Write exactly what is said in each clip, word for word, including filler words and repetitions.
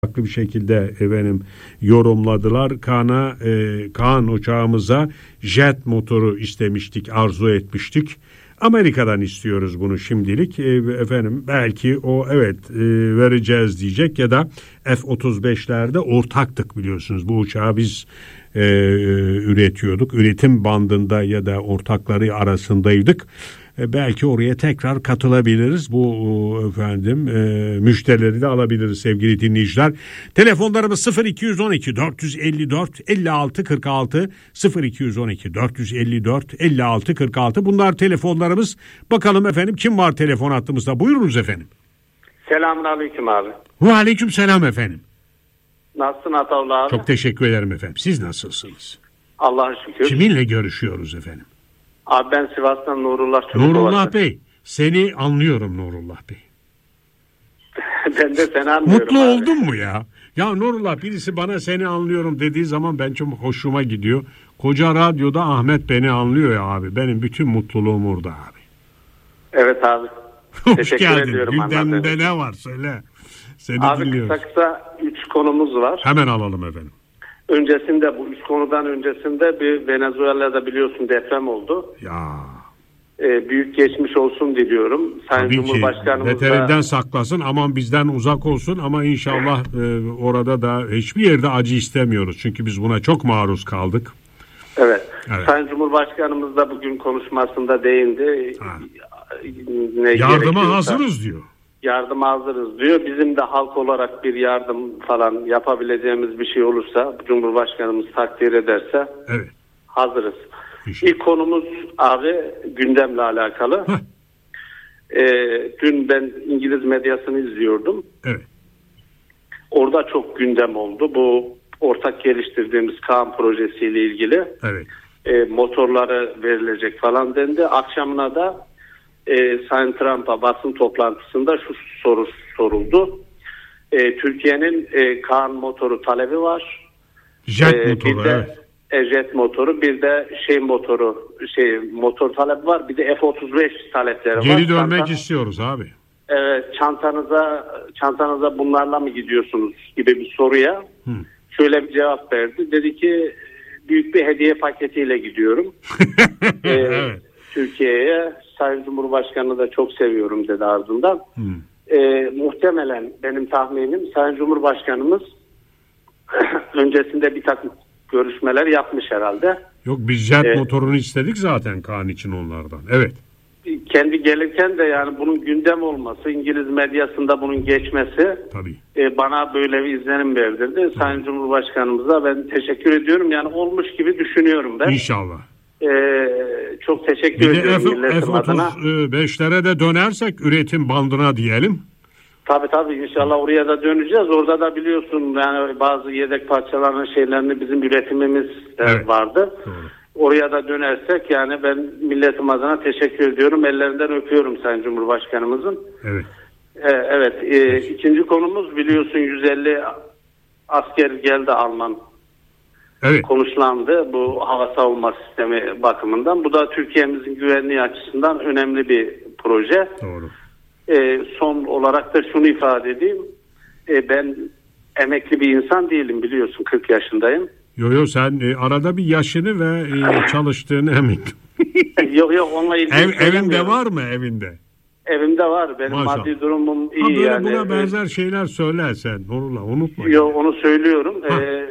farklı bir şekilde efendim yorumladılar. Kaan'a, e, Kaan uçağımıza jet motoru istemiştik, arzu etmiştik. Amerika'dan istiyoruz bunu şimdilik. E, efendim belki o evet e, vereceğiz diyecek ya da F otuz beşlerde ortaktık biliyorsunuz. Bu uçağı biz e, üretiyorduk. Üretim bandında ya da ortakları arasındaydık. E, belki oraya tekrar katılabiliriz. Bu efendim e, müşterileri de alabiliriz sevgili dinleyiciler. Telefonlarımız sıfır iki on iki dört yüz elli dört elli altı kırk altı sıfır iki on iki dört yüz elli dört elli altı kırk altı. Bunlar telefonlarımız. Bakalım efendim kim var telefon hattımızda? Buyurunuz efendim. Selamünaleyküm abi. Ve aleyküm selam efendim. Nasılsın Ataullah abi? Çok teşekkür ederim efendim. Siz nasılsınız? Allah'a şükür. Kiminle görüşüyoruz efendim? Abi ben Sivas'tan Nurullah Çubukova. Nurullah Bey. Seni anlıyorum Nurullah Bey. Ben de seni anlıyorum. Mutlu abi. oldun mu ya? Ya Nurullah birisi bana seni anlıyorum dediği zaman ben çok hoşuma gidiyor. Koca radyoda Ahmet beni anlıyor ya abi. Benim bütün mutluluğum orada abi. Evet abi. Hoş Teşekkür geldin. ediyorum. Gündemde ne var söyle. Seni abi dinliyoruz. kısa kısa üç konumuz var. Hemen alalım efendim. Öncesinde bu üç konudan öncesinde bir Venezuela'da biliyorsun deprem oldu. Ya. Ee, büyük geçmiş olsun diliyorum. Sayın Tabii ki Cumhurbaşkanımız beterinden da... saklasın, aman bizden uzak olsun ama inşallah e, orada da hiçbir yerde acı istemiyoruz. Çünkü biz buna çok maruz kaldık. Evet. Evet. Sayın Cumhurbaşkanımız da bugün konuşmasında değindi. Ha. Ne Yardıma hazırız diyor. Yardıma hazırız diyor. Bizim de halk olarak bir yardım falan yapabileceğimiz bir şey olursa, Cumhurbaşkanımız takdir ederse evet. hazırız. İnşallah. İlk konumuz abi gündemle alakalı. Ee, dün ben İngiliz medyasını izliyordum. Evet. Orada çok gündem oldu. Bu ortak geliştirdiğimiz Kaan projesiyle ilgili. Evet. E, motorları verilecek falan dendi. Akşamına da e, Sayın Trump'a basın toplantısında şu soru soruldu. E, Türkiye'nin e, Kaan motoru talebi var. Jet e, motoru bir de, evet. E, jet motoru, bir de şey motoru, şey motor talebi var. Bir de F otuz beş talepleri var. Geri dönmek Çanta, istiyoruz abi. evet, çantanıza çantanıza bunlarla mı gidiyorsunuz gibi bir soruya Hı. şöyle bir cevap verdi. Dedi ki büyük bir hediye paketiyle gidiyorum. ee, evet. Türkiye'ye. Sayın Cumhurbaşkanı'nı da çok seviyorum dedi ardından. Ee, muhtemelen benim tahminim Sayın Cumhurbaşkanımız öncesinde bir takım görüşmeler yapmış herhalde. Yok biz jet ee, motorunu istedik zaten Kaan için onlardan. Evet. Kendi gelirken de yani bunun gündem olması, İngiliz medyasında bunun geçmesi Tabii. E, bana böyle bir izlenim verdirdi. Tabii. Sayın Cumhurbaşkanımıza ben teşekkür ediyorum. Yani olmuş gibi düşünüyorum ben. İnşallah. Ee, çok teşekkür bir ediyorum. Bir de F otuz beşlere de dönersek üretim bandına diyelim. Tabii tabii inşallah oraya da döneceğiz. Orada da biliyorsun yani bazı yedek parçaların şeylerini bizim üretimimiz evet. vardı. Doğru. Oraya da dönersek yani ben milletim adına teşekkür ediyorum. Ellerinden öpüyorum Sayın Cumhurbaşkanımızın. Evet. Ee, evet. E, ikinci konumuz biliyorsun yüz elli asker geldi Alman. Evet. Konuşlandı bu hava savunma sistemi bakımından. Bu da Türkiye'mizin güvenliği açısından önemli bir proje. Doğru. Ee, son olarak da şunu ifade edeyim. Ee, ben emekli bir insan değilim biliyorsun kırk yaşındayım. Yok yok sen e, arada bir yaşını ve e, çalıştığını emekli. yok yok onunla ilgili. Ev, evinde var mı evinde? Evimde var. Benim Maşallah. Maddi durumum iyi ha, böyle yani. Buna benzer şeyler söylersen Nurullah unutma. Yok onu söylüyorum. Ee,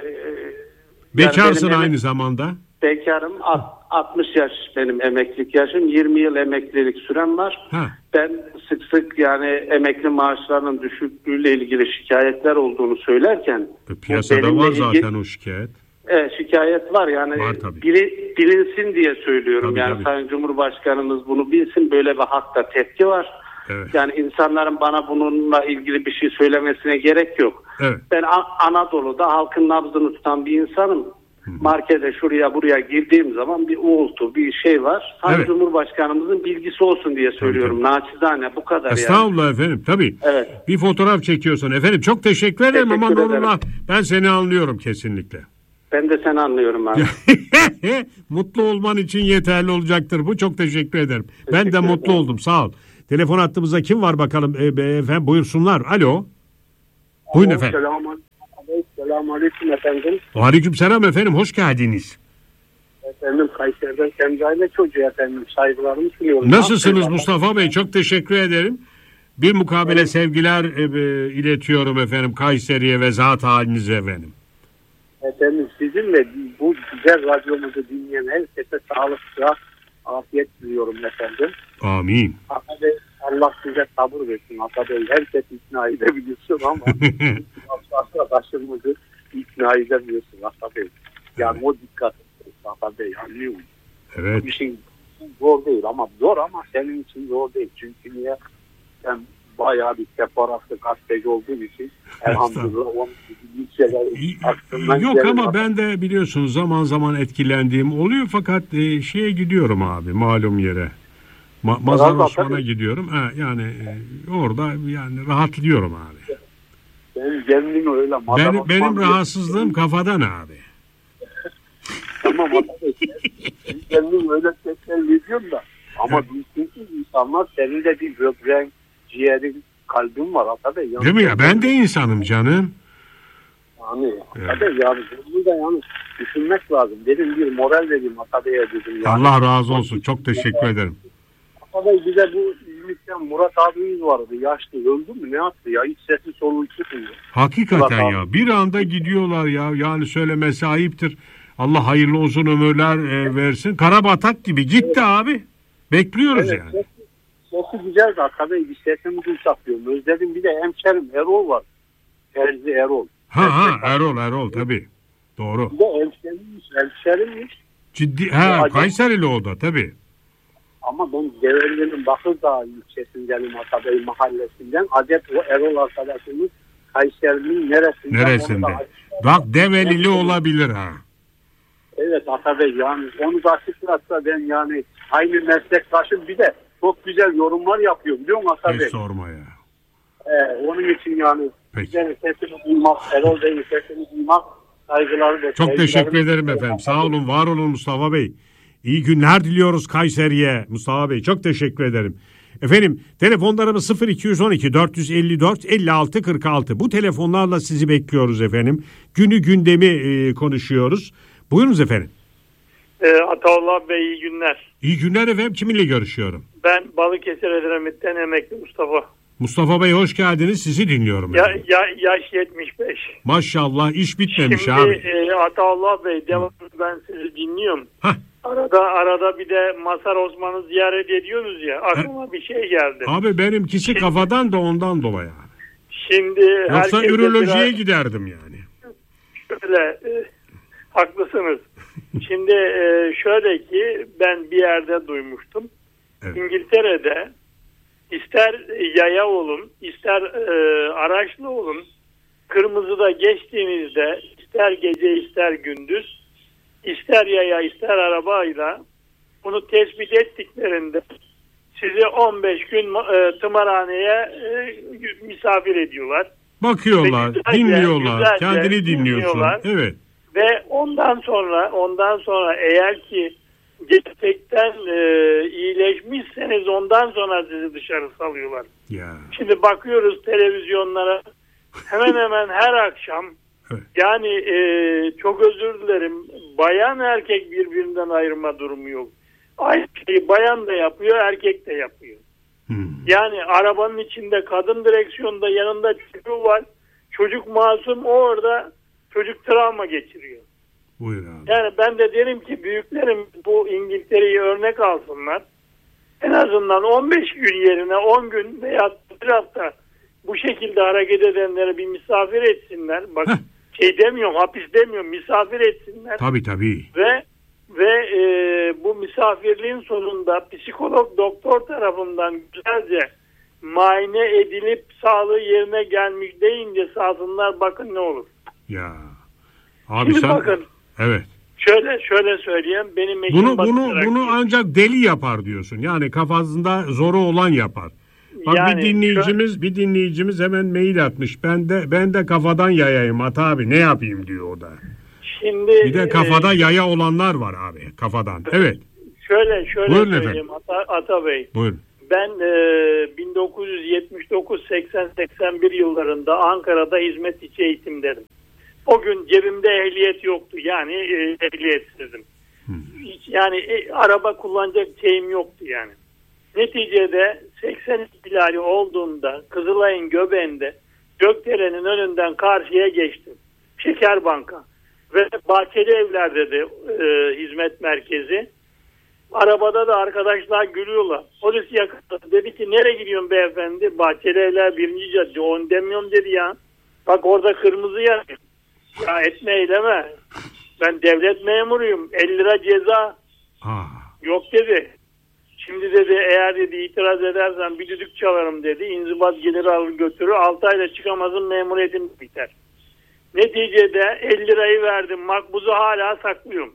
Bekarsın yani aynı emek... zamanda. Bekarım. altmış yaş benim emeklilik yaşım. yirmi yıl emeklilik sürem var. Ha. Ben sık sık yani emekli maaşlarının düşüklüğüyle ilgili şikayetler olduğunu söylerken. E, piyasada var zaten ilgili... o şikayet. Evet, şikayet var yani var, bili, bilinsin diye söylüyorum. Tabii, yani tabii. Sayın Cumhurbaşkanımız bunu bilsin, böyle bir hakta tepki var. Evet. Yani insanların bana bununla ilgili bir şey söylemesine gerek yok. Evet. Ben A- Anadolu'da halkın nabzını tutan bir insanım. Hı-hı. Markete şuraya buraya girdiğim zaman bir uğultu, bir şey var. Sayın evet. Cumhurbaşkanımızın bilgisi olsun diye söylüyorum. Tabii, tabii. Naçizane bu kadar. Estağfurullah yani. efendim tabii. Evet. Bir fotoğraf çekiyorsun efendim. Çok teşekkür ederim teşekkür ama Nurullah ben seni anlıyorum kesinlikle. Ben de seni anlıyorum abi. Mutlu olman için yeterli olacaktır bu. Çok teşekkür ederim. Teşekkür ben de ederim. Mutlu oldum. Sağ ol. Telefon hattımızda kim var bakalım? E, efendim buyursunlar. Alo. Buyurun efendim. Selamun aleyküm efendim. Aleyküm selam efendim. Hoş geldiniz. Efendim Kayseri'den kendi aile çocuğu efendim. Saygılarımı sunuyorum. Nasılsınız Mustafa Bey? Çok teşekkür ederim. Bir mukabele evet. sevgiler e, e, iletiyorum efendim Kayseri'ye ve zat halinize efendim. Efendim sizinle bu güzel radyomuzu dinleyen herkese sağlık, sıhhat, afiyet diliyorum efendim. Amin. Bey, Allah size sabır versin Ata Bey. Herkes ikna edebiliyorsun ama arkadaşımızı ikna edemiyorsun Ata Bey. Yani evet. O dikkat etsin Ata Bey. Anlıyor musun? Evet. Bir şey zor değil ama zor ama senin için zor değil. Çünkü niye? Sen bayağı bir separatlı gazeteci olduğu için elhamdülillah onun bir şeyler yok ama var. Ben de biliyorsunuz zaman zaman etkilendiğim oluyor fakat e, şeye gidiyorum abi malum yere. Ma- Mazhar Osman'a gidiyorum. Ha, yani e, orada yani rahatlıyorum abi. Ben kendim öyle. Ben, benim rahatsızlığım diye. Kafadan abi. Tamam abi. Kendim öyle sesler veriyorum da. Ama bilsin ki insanlar senin de bir böbreğin, ciğerin, kalbin var Ata Bey. Değil mi ya? Ben de insanım canım. Yani evet. Ata Bey yani bunu da yani düşünmek lazım. Dedim bir moral vereyim Ata Bey'e dedim. Yani. Allah razı olsun. Çok teşekkür ederim. Ata Bey bize bu İzmit'ten Murat abimiz vardı. Yaşlı öldü mü ne yaptı ya? Hiç sesi soluğu çıkmıyor. Hakikaten Murat ya. Abi. Bir anda gidiyorlar ya. Yani söylemesi ayıptır. Allah hayırlı uzun ömürler e, versin. Karabatak gibi gitti evet. Abi. Bekliyoruz evet, yani. Sesi, sesi güzel de Ata Bey. Bir sesimi duysak diyorum. Özledim bir de hemşerim Erol var. Terzi Erol. Ha ha Erol Erol tabii. Doğru. Bir de hemşerimmiş. Hemşerimmiş. Ciddi. Ha Kayserili o da tabii. Ama ben Develi'nin Bakırdağ ilçesindenim Ata Bey mahallesinden. Adet o Erol arkadaşımız Kayseri'nin neresinde? Neresinde? Bak Develili olabilir ha. Evet Ata Bey yani onu da açıklarsa ben yani aynı meslektaşım bir de çok güzel yorumlar yapıyor biliyor musun Ata Bey? Hiç sorma ya. Ee, onun için yani güzel sesini duymak, Erol Bey'in sesini duymak saygılarım. Ve çok teşekkür ederim efendim. Sağ olun, var olun Mustafa Bey. İyi günler diliyoruz Kayseri'ye Mustafa Bey. Çok teşekkür ederim. Efendim telefonlarımız sıfır iki on iki dört yüz elli dört elli altı kırk altı. Bu telefonlarla sizi bekliyoruz efendim. Günü gündemi e, konuşuyoruz. Buyurunuz efendim. E, Ataullah Bey iyi günler. İyi günler efendim. Kiminle görüşüyorum? Ben Balıkesir Edremit'ten emekli Mustafa. Mustafa Bey hoş geldiniz. Sizi dinliyorum. Ya, ya, yaş yetmiş beş. Maşallah iş bitmemiş Şimdi, abi. Şimdi e, Ataullah Bey devamlı ben sizi dinliyorum. Hah. Arada arada bir de Mazhar Osman'ı ziyaret ediyorsunuz ya aklıma He. bir şey geldi. Abi benimkisi şimdi, kafadan da ondan dolayı. Şimdi yoksa ürolojiye biraz, giderdim yani. Şöyle e, haklısınız. Şimdi e, şöyle ki ben bir yerde duymuştum. Evet. İngiltere'de ister yaya olun, ister e, araçlı olun, kırmızıda geçtiğinizde ister gece ister gündüz, ister yaya ister arabayla bunu tespit ettiklerinde sizi on beş gün e, tımarhaneye e, misafir ediyorlar. Bakıyorlar, güzelce, dinliyorlar, güzelce kendini dinliyorsun. Dinliyorlar. Evet. Ve ondan sonra ondan sonra eğer ki gerçekten e, iyileşmişseniz ondan sonra sizi dışarı salıyorlar. Ya. Şimdi bakıyoruz televizyonlara hemen hemen her akşam evet. Yani e, çok özür dilerim bayan erkek birbirinden ayırma durumu yok. Aynı şeyi bayan da yapıyor erkek de yapıyor. Hmm. Yani arabanın içinde kadın direksiyonda yanında çocuğu var. Çocuk masum o orada çocuk travma geçiriyor. Buyur abi. Yani ben de derim ki büyüklerim bu İngiltere'yi örnek alsınlar. En azından on beş gün yerine on gün veya bir hafta bu şekilde hareket edenleri bir misafir etsinler. Bak Heh. şey demiyorum hapis demiyorum misafir etsinler. Tabii tabii. Ve ve e, bu misafirliğin sonunda psikolog doktor tarafından güzelce muayene edilip sağlığı yerine gelmiş deyince sağsınlar bakın ne olur. Ya. Abi Şimdi sen bakın. Evet. Şöyle şöyle söyleyeyim benim eşim bunu bunu bunu ancak deli yapar diyorsun. Yani kafasında zoru olan yapar. Bak yani bir dinleyicimiz şu... bir dinleyicimiz hemen mail atmış. Ben de ben de kafadan yayayım Ata abi ne yapayım diyor o da. Şimdi bir de kafada e... yaya olanlar var abi kafadan. Evet. Şöyle şöyle Buyurun söyleyeyim Ata, Ata Bey. Buyurun. ben e, bin dokuz yüz yetmiş dokuz seksen seksen bir yıllarında Ankara'da hizmet içi eğitimdedim. O gün cebimde ehliyet yoktu. Yani e, ehliyetsizdim. Hmm. Hiç, yani e, araba kullanacak şeyim yoktu yani. Neticede seksen ihtilali olduğunda Kızılay'ın göbeğinde Gökdere'nin önünden karşıya geçtim. Şeker Banka ve Bahçeli Evler'de de e, hizmet merkezi. Arabada da arkadaşlar gülüyorlar. Polis yakaladı. Dedi ki nereye gidiyorsun beyefendi? Bahçeli Evler birinci cadde. Onu demiyorum dedi ya. Bak orada kırmızı yanıyor. Ya etme eyleme. Ben devlet memuruyum. elli lira ceza. Aa. Yok dedi. Şimdi dedi eğer dedi itiraz edersen bir düdük çalarım dedi. İnzibat gelir alır götürür. altı ayda çıkamazın memuriyetin biter. Neticede elli lirayı verdim. Makbuzu hala saklıyorum.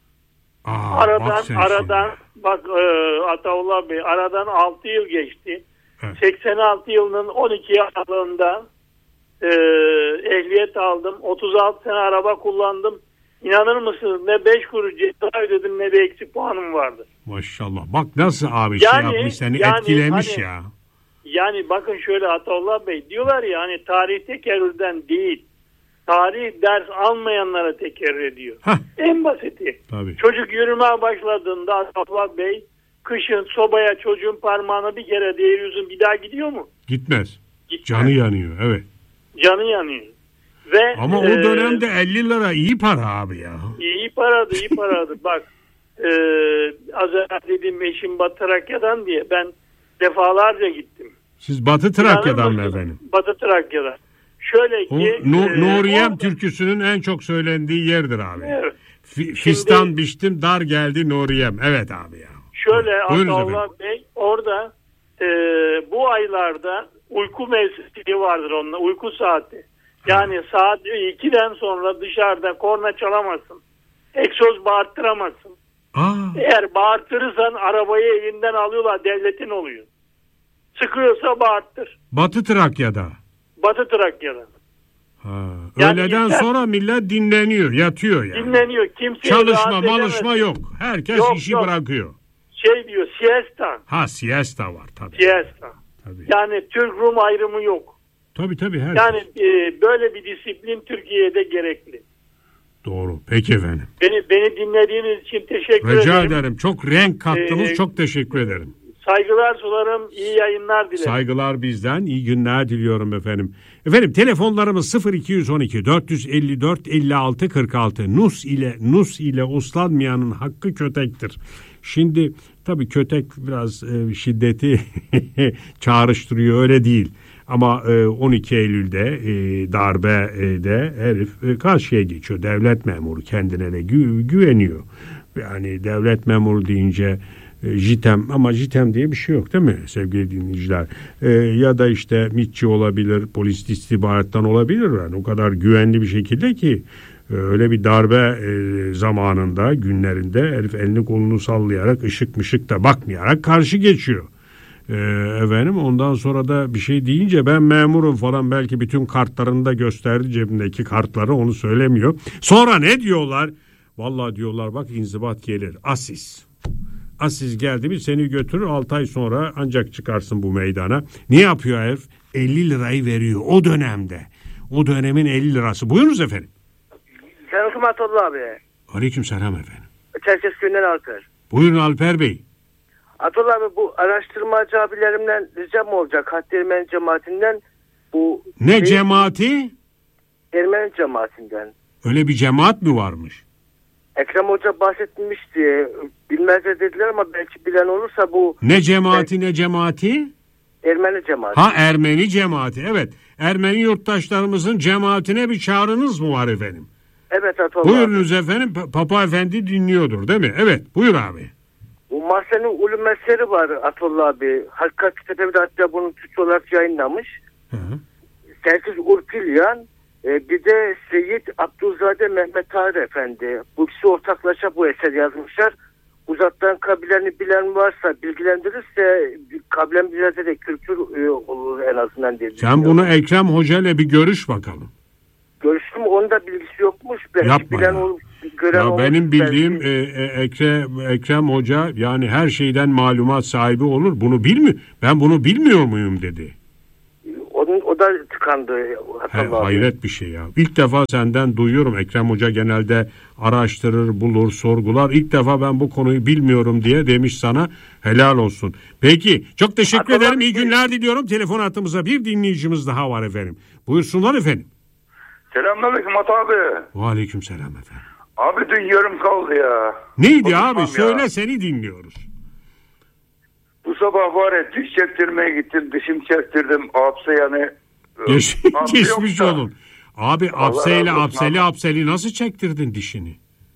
Aa, aradan bak aradan bak e, Ataullah Bey aradan altı yıl geçti. Evet. seksen altı yılının on iki Aralık'ında e, ehliyet aldım. otuz altı sene araba kullandım. İnanır mısınız ne beş kuruş ceza ödedim ne de eksik puanım vardı. Maşallah. Bak nasıl abi yani, şey yapmış seni yani, etkilemiş hani, ya. Yani bakın şöyle Ataullah Bey diyorlar ya hani tarih tekerrürden değil. Tarih ders almayanlara tekerrür ediyor. Heh. En basiti. Tabii. Çocuk yürümeye başladığında Ataullah Bey kışın sobaya çocuğun parmağını bir kere değiriyorsun bir daha gidiyor mu? Gitmez. Gitmez. Canı yanıyor evet. Canı yanıyor. Ve, Ama o e, dönemde elli lira iyi para abi ya. İyi paradı iyi paradı. Bak e, az önce dediğim eşim Batı Trakya'dan diye ben defalarca gittim. Siz Batı Trakya'dan mı efendim? Batı Trakya'dan. Şöyle ki. O, Nur, e, Nuriyem o, türküsünün en çok söylendiği yerdir abi. Evet. F- Fistan biçtim dar geldi Nuriyem. Evet abi ya. Şöyle Buyurunuz Allah Bey orada e, bu aylarda uyku mevsimi vardır onunla uyku saati. Yani ha. saat ikiden sonra dışarıda korna çalamazsın. Egzoz bağırttıramazsın. Aa. Eğer bağırtırırsan arabayı elinden alıyorlar devletin oluyor. Sıkıyorsa bağırttır. Batı Trakya'da. Batı Trakya'da. Ha. Yani Öğleden insan, sonra millet dinleniyor, yatıyor yani. Dinleniyor. Kimseye çalışma, malışma yok. Herkes yok, işi yok. bırakıyor. Şey diyor, siesta. Ha, siesta var tabii. Siesta. Tabii. Yani Türk-Rum ayrımı yok. Tabii tabii. Herkes. Yani e, böyle bir disiplin Türkiye'de gerekli. Doğru. Peki efendim. Beni beni dinlediğiniz için teşekkür Rica ederim. Rica ederim. Çok renk kattınız. Ee, çok teşekkür ederim. Saygılar sularım. İyi yayınlar dilerim. Saygılar bizden. İyi günler diliyorum efendim. Efendim telefonlarımız sıfır iki on iki dört yüz elli dört elli altı kırk altı. Nus ile Nus ile uslanmayanın hakkı kötektir. Şimdi tabii kötek biraz e, şiddeti çağrıştırıyor, öyle değil. Ama e, on iki Eylül'de e, darbede herif e, karşıya geçiyor. Devlet memuru kendine de gü- güveniyor. Yani devlet memuru deyince e, JITEM, ama JITEM diye bir şey yok değil mi sevgili dinleyiciler? E, ya da işte MİTçi olabilir, polis istihbarattan olabilir. Yani o kadar güvenli bir şekilde ki e, öyle bir darbe e, zamanında, günlerinde herif elini kolunu sallayarak, ışık mışık da bakmayarak karşı geçiyor. Ee, efendim ondan sonra da bir şey deyince ben memurum falan, belki bütün kartlarını da gösterdi, cebindeki kartları, onu söylemiyor. Sonra ne diyorlar? Vallahi diyorlar bak inzibat gelir. Asis. Asis geldi mi seni götürür, altı ay sonra ancak çıkarsın bu meydana. Ne yapıyor herif? elli lirayı veriyor o dönemde. O dönemin elli lirası. Buyurunuz efendim. Selam Atollah abi. Aleyküm selam efendim. Çerkezköy'den Alper. Buyurun Alper Bey. Atollah abi, bu araştırmacı abilerimden ricam olacak. Hatta Ermeni cemaatinden bu... Ne şey, cemaati? Ermeni cemaatinden. Öyle bir cemaat mi varmış? Ekrem Hoca bahsetmişti. Bilmezler dediler ama belki bilen olursa bu... Ne cemaati ben, ne cemaati? Ermeni cemaati. Ha, Ermeni cemaati, evet. Ermeni yurttaşlarımızın cemaatine bir çağrınız mı var efendim? Evet Atollah. Buyurunuz efendim, Papa Efendi dinliyordur değil mi? Evet, buyur abi. Bu Mahsen'in ulum eseri var Atollah abi. Hakikat Kitabevi de hatta bunu Türkçe olarak yayınlamış. Hı hı. Sersiz Urpilyan, e, bir de Seyyid Abdülzade Mehmet Ağar Efendi. Bu ikisi ortaklaşa bu eser yazmışlar. Uzaktan kabileni bilen varsa, bilgilendirirse kabilen bilirse de kültür e, olur en azından diye. Sen bunu Ekrem Hoca ile bir görüş bakalım. Görüştüm, onun da bilgisi yokmuş. Belki Yapma bilen ya. olur. gören ya benim bildiğim belki... e, e, Ekrem, Ekrem Hoca yani her şeyden malumat sahibi olur. Bunu bilmi ben bunu bilmiyor muyum dedi. Onun, o da tıkandı. He, hayret bir şey ya. İlk defa senden duyuyorum. Ekrem Hoca genelde araştırır, bulur, sorgular. İlk defa ben bu konuyu bilmiyorum diye demiş sana. Helal olsun. Peki çok teşekkür Atalar ederim. İyi günler diliyorum. Telefon hattımıza bir dinleyicimiz daha var efendim. Buyursunlar efendim. Selamünaleyküm At abi. Aleyküm selam efendim. Abi dün yarım kaldı ya. Neydi Konuşmam abi? Ya. Söyle seni dinliyoruz. Bu sabah var ya diş çektirmeye gittim. Dişim çektirdim. Apse yani. Geç, geçmiş olun. Abi apseyle apseli apseli nasıl çektirdin dişini?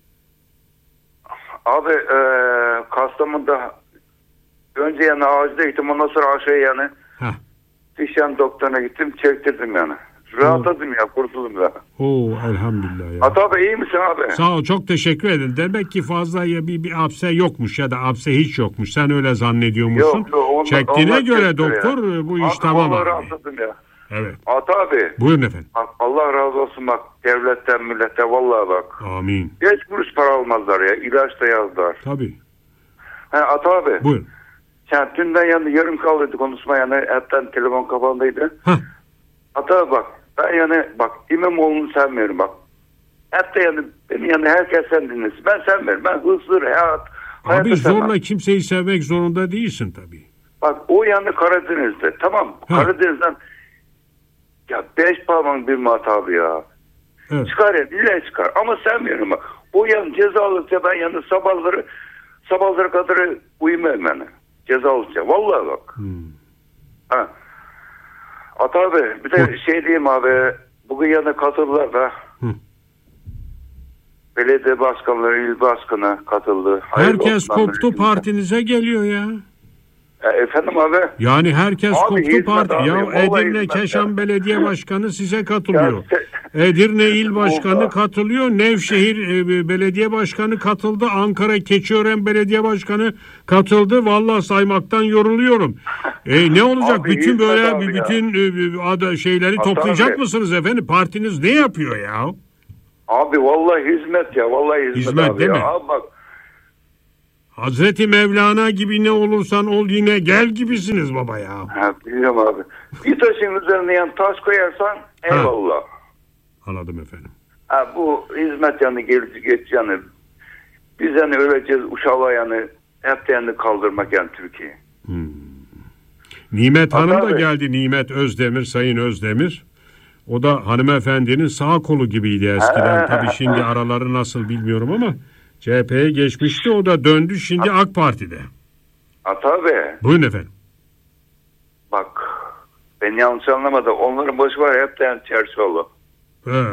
Abi e, Kastamonu'da önce yani ağacda gittim. Ondan sonra aşağıya yani. Heh. Diş yan doktoruna gittim. Çektirdim yani. Rahatladım ya, kurtuldum ya. Oo elhamdülillah ya. At abi iyi misin abi? Sağ ol, çok teşekkür ederim. Demek ki fazla ya bir, bir apse yokmuş ya da apse hiç yokmuş. Sen öyle zannediyormuşsun. Yok, yok, onlar, çektiğine onlar göre doktor ya. Bu iş abi, tamam abi. Rahatladım ya. Evet. At abi. Buyurun efendim. Allah razı olsun bak devletten millete vallahi bak. Amin. Geç kuruş para almazlar ya. İlaç da yazdılar. Tabii. He At abi. Buyurun. Sen dünden yani yarım kaldıydı konuşma yani. Hepten telefon kafandaydı. Heh. At abi bak. Ben yani bak İmamoğlu'nu sevmiyorum bak. Hatta yani beni yani herkes sen dinlesin. Ben sevmiyorum. Ben hızlı hayat. Abi zorla sevmem. Kimseyi sevmek zorunda değilsin tabii. Bak o yani Karadeniz'de. Tamam. Ha. Karadeniz'den ya beş parmağın bir mat abi ya. Evet. Çıkar ya. Dile çıkar. Ama sevmiyorum bak. O yani cezalıkça ben yani sabahları sabahları kadar uyumayayım yani. Cezalıkça. Vallahi bak. Hmm. Ha. At abi bir de Hı. şey diyeyim abi bugün yana katıldılar da Hı. belediye başkanları, il başkanı katıldı. Herkes koptu partinize geliyor ya. E, efendim abi? Yani herkes abi, koptu parti. Abi, ya Edirne Keşan ya. Belediye Başkanı size katılıyor. Ya, Edirne İl Başkanı Ola. katılıyor. Nevşehir e, Belediye Başkanı katıldı. Ankara Keçiören Belediye Başkanı katıldı. Vallahi saymaktan yoruluyorum. E, ne olacak? Abi, bütün böyle bütün e, ada şeyleri Hatta toplayacak abi. mısınız efendim? Partiniz ne yapıyor ya? Abi vallahi hizmet ya. Vallahi hizmet, hizmet abi değil ya. mi? Abi bak. Hazreti Mevlana gibi ne olursan ol yine gel gibisiniz baba ya. Ha, biliyorum abi. Bir taşın üzerine yani taş koyarsan eyvallah. Ha. Anladım efendim. Ha, bu hizmet yani gelecek geç yani. Biz yani öleceğiz uşağa yani hep yani kaldırmak yani Türkiye. Hmm. Nimet Hanım da geldi. Nimet Özdemir, Sayın Özdemir. O da hanımefendinin sağ kolu gibiydi eskiden. Tabii şimdi araları nasıl bilmiyorum ama C H P'ye geçmişti. O da döndü şimdi A K Parti'de. Ha tabii. Buyurun efendim. Bak ben yanlış anlamadım. Onların başı var hep de yani Çerçoğlu. He.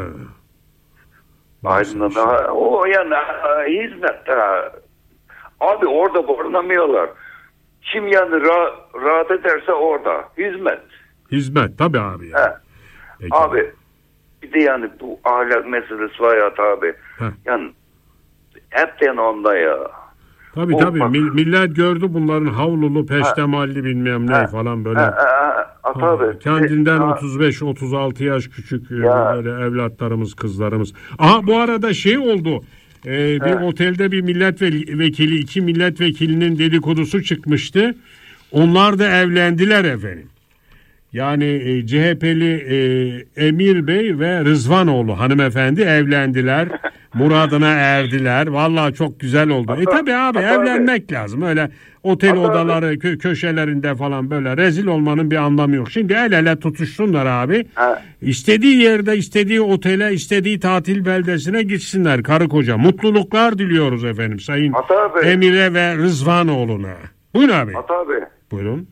Aydın'da daha o yani hizmet daha. Abi orada barınamıyorlar. Kim yani ra- rahat ederse orada. Hizmet. Hizmet tabii abi. Ya. Abi bir de yani bu ahlak meselesi var ya abi. Heh. Yani hep de yani onda ya. Tabii o, tabii bak, millet gördü bunların havlulu peştemalli bilmem ne ha, falan böyle. Ha, ha, ha, tabii. Kendinden ha. otuz beş otuz altı yaş küçük ya. Böyle evlatlarımız kızlarımız. Aha bu arada şey oldu. Ee, bir ha. otelde bir milletvekili iki milletvekilinin dedikodusu çıkmıştı. Onlar da evlendiler efendim. Yani e, C H P'li e, Emir Bey ve Rızvanoğlu hanımefendi evlendiler. Muradına erdiler. Vallahi çok güzel oldu. Ata, e tabi abi evlenmek abi. lazım. Öyle otel Ata odaları kö- köşelerinde falan böyle rezil olmanın bir anlamı yok. Şimdi el ele tutuşsunlar abi. Ha. İstediği yerde, istediği otele, istediği tatil beldesine gitsinler karı koca. Mutluluklar diliyoruz efendim Sayın Emir'e ve Rızvanoğlu'na. Buyurun abi. Ata abi. Buyurun.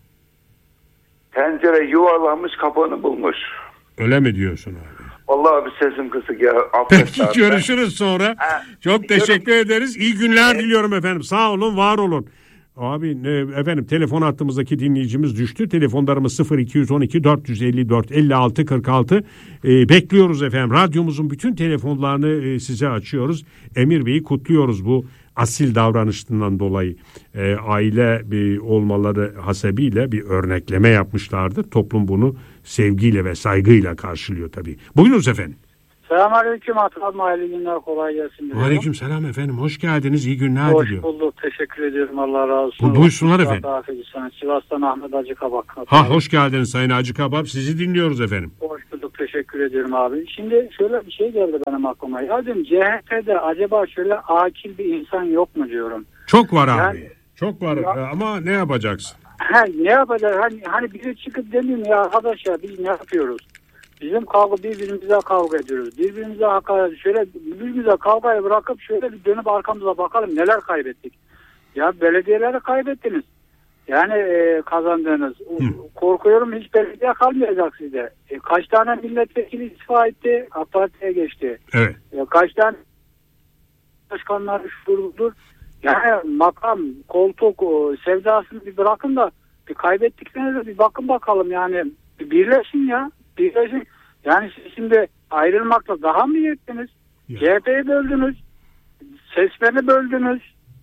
Tencere yuvarlanmış kapağını bulmuş. Öyle mi diyorsun abi? Vallahi abi sesim kısık ya. Peki görüşürüz sonra. Ha, Çok teşekkür yorum. ederiz. İyi günler evet. diliyorum efendim. Sağ olun, var olun. Abi ne, efendim telefon hattımızdaki dinleyicimiz düştü. Telefonlarımız sıfır iki on iki dört yüz elli dört elli altı kırk altı. Ee, bekliyoruz efendim. Radyomuzun bütün telefonlarını e, size açıyoruz. Emir Bey'i kutluyoruz bu asil davranışından dolayı. E, aile bir olmaları hasebiyle bir örnekleme yapmışlardı. Toplum bunu sevgiyle ve saygıyla karşılıyor tabii. Buyurunuz efendim. Selamünaleyküm Atam, hayırlı günler, kolay gelsin. Aleyküm selam efendim, hoş geldiniz, iyi günler hoş diliyorum. Hoş bulduk, teşekkür ediyorum, Allah razı olsun. Bu, buyursunlar efendim. Sivas'tan Ahmet Hacı Kabak. Ha, hoş geldiniz Sayın Hacı Kabak, sizi dinliyoruz efendim. Hoş bulduk, teşekkür ediyorum abi. Şimdi şöyle bir şey geldi benim aklıma. Ya diyorum, C H P'de acaba şöyle akil bir insan yok mu diyorum. Çok var abi, yani, çok var ya, ama ne yapacaksın? He, ne yapacağız? Hani, hani biri çıkıp demiyor ya arkadaş ya biz ne yapıyoruz? Bizim kavga birbirimize kavga ediyoruz. Birbirimize hakaret, şöyle birbirimize kavgayı bırakıp şöyle bir dönüp arkamıza bakalım neler kaybettik. Ya belediyeleri kaybettiniz. Yani e, kazandınız. Hı. Korkuyorum hiç belediye kalmayacak sizde. E, kaç tane milletvekili istifa etti? AK Parti'ye geçti. Evet. E, kaç tane başkanlar şudur. Yani makam, koltuk, o, sevdasını bir bırakın da bir kaybettiklerinize bir bakın bakalım yani. Bir birleşin ya. Birleşin. Yani siz şimdi ayrılmakla daha mı yettiniz? Ya. C H P'yi böldünüz. Seçmeni böldünüz.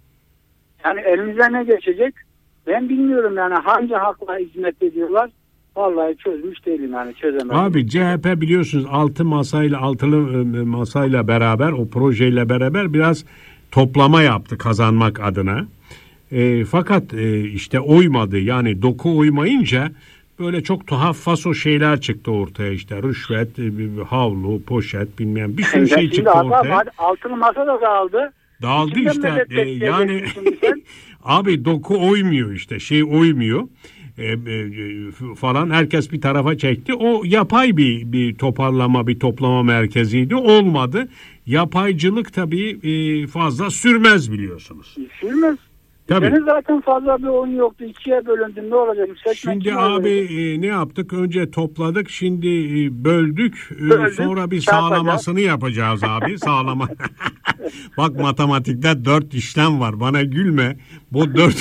Yani elinize ne geçecek? Ben bilmiyorum yani hangi hakla hizmet ediyorlar. Vallahi çözmüş değilim yani, çözemedim. Abi C H P biliyorsunuz altı masayla altılı masayla beraber, o projeyle beraber biraz toplama yaptı kazanmak adına. E, fakat e, işte oymadı, yani doku oymayınca böyle çok tuhaf faso şeyler çıktı ortaya, işte rüşvet, havlu, poşet, bilmem bir sürü şey çıktı ortaya. Altılı masa da dağıldı. Dağıldı İçinde işte e, yani abi doku oymuyor, işte şey oymuyor e, e, falan, herkes bir tarafa çekti. O yapay bir bir toparlama, bir toplama merkeziydi, olmadı. Yapaycılık tabii e, fazla sürmez biliyorsunuz. Sürmez. Tabii. Senin zaten fazla bir oyun yoktu. İkiye bölündün. Ne olacak? Seçmek şimdi abi e, ne yaptık? Önce topladık. Şimdi e, böldük. E, sonra bir sağlamasını yapacağız abi. Sağlama. Bak matematikte dört işlem var. Bana gülme. Bu dört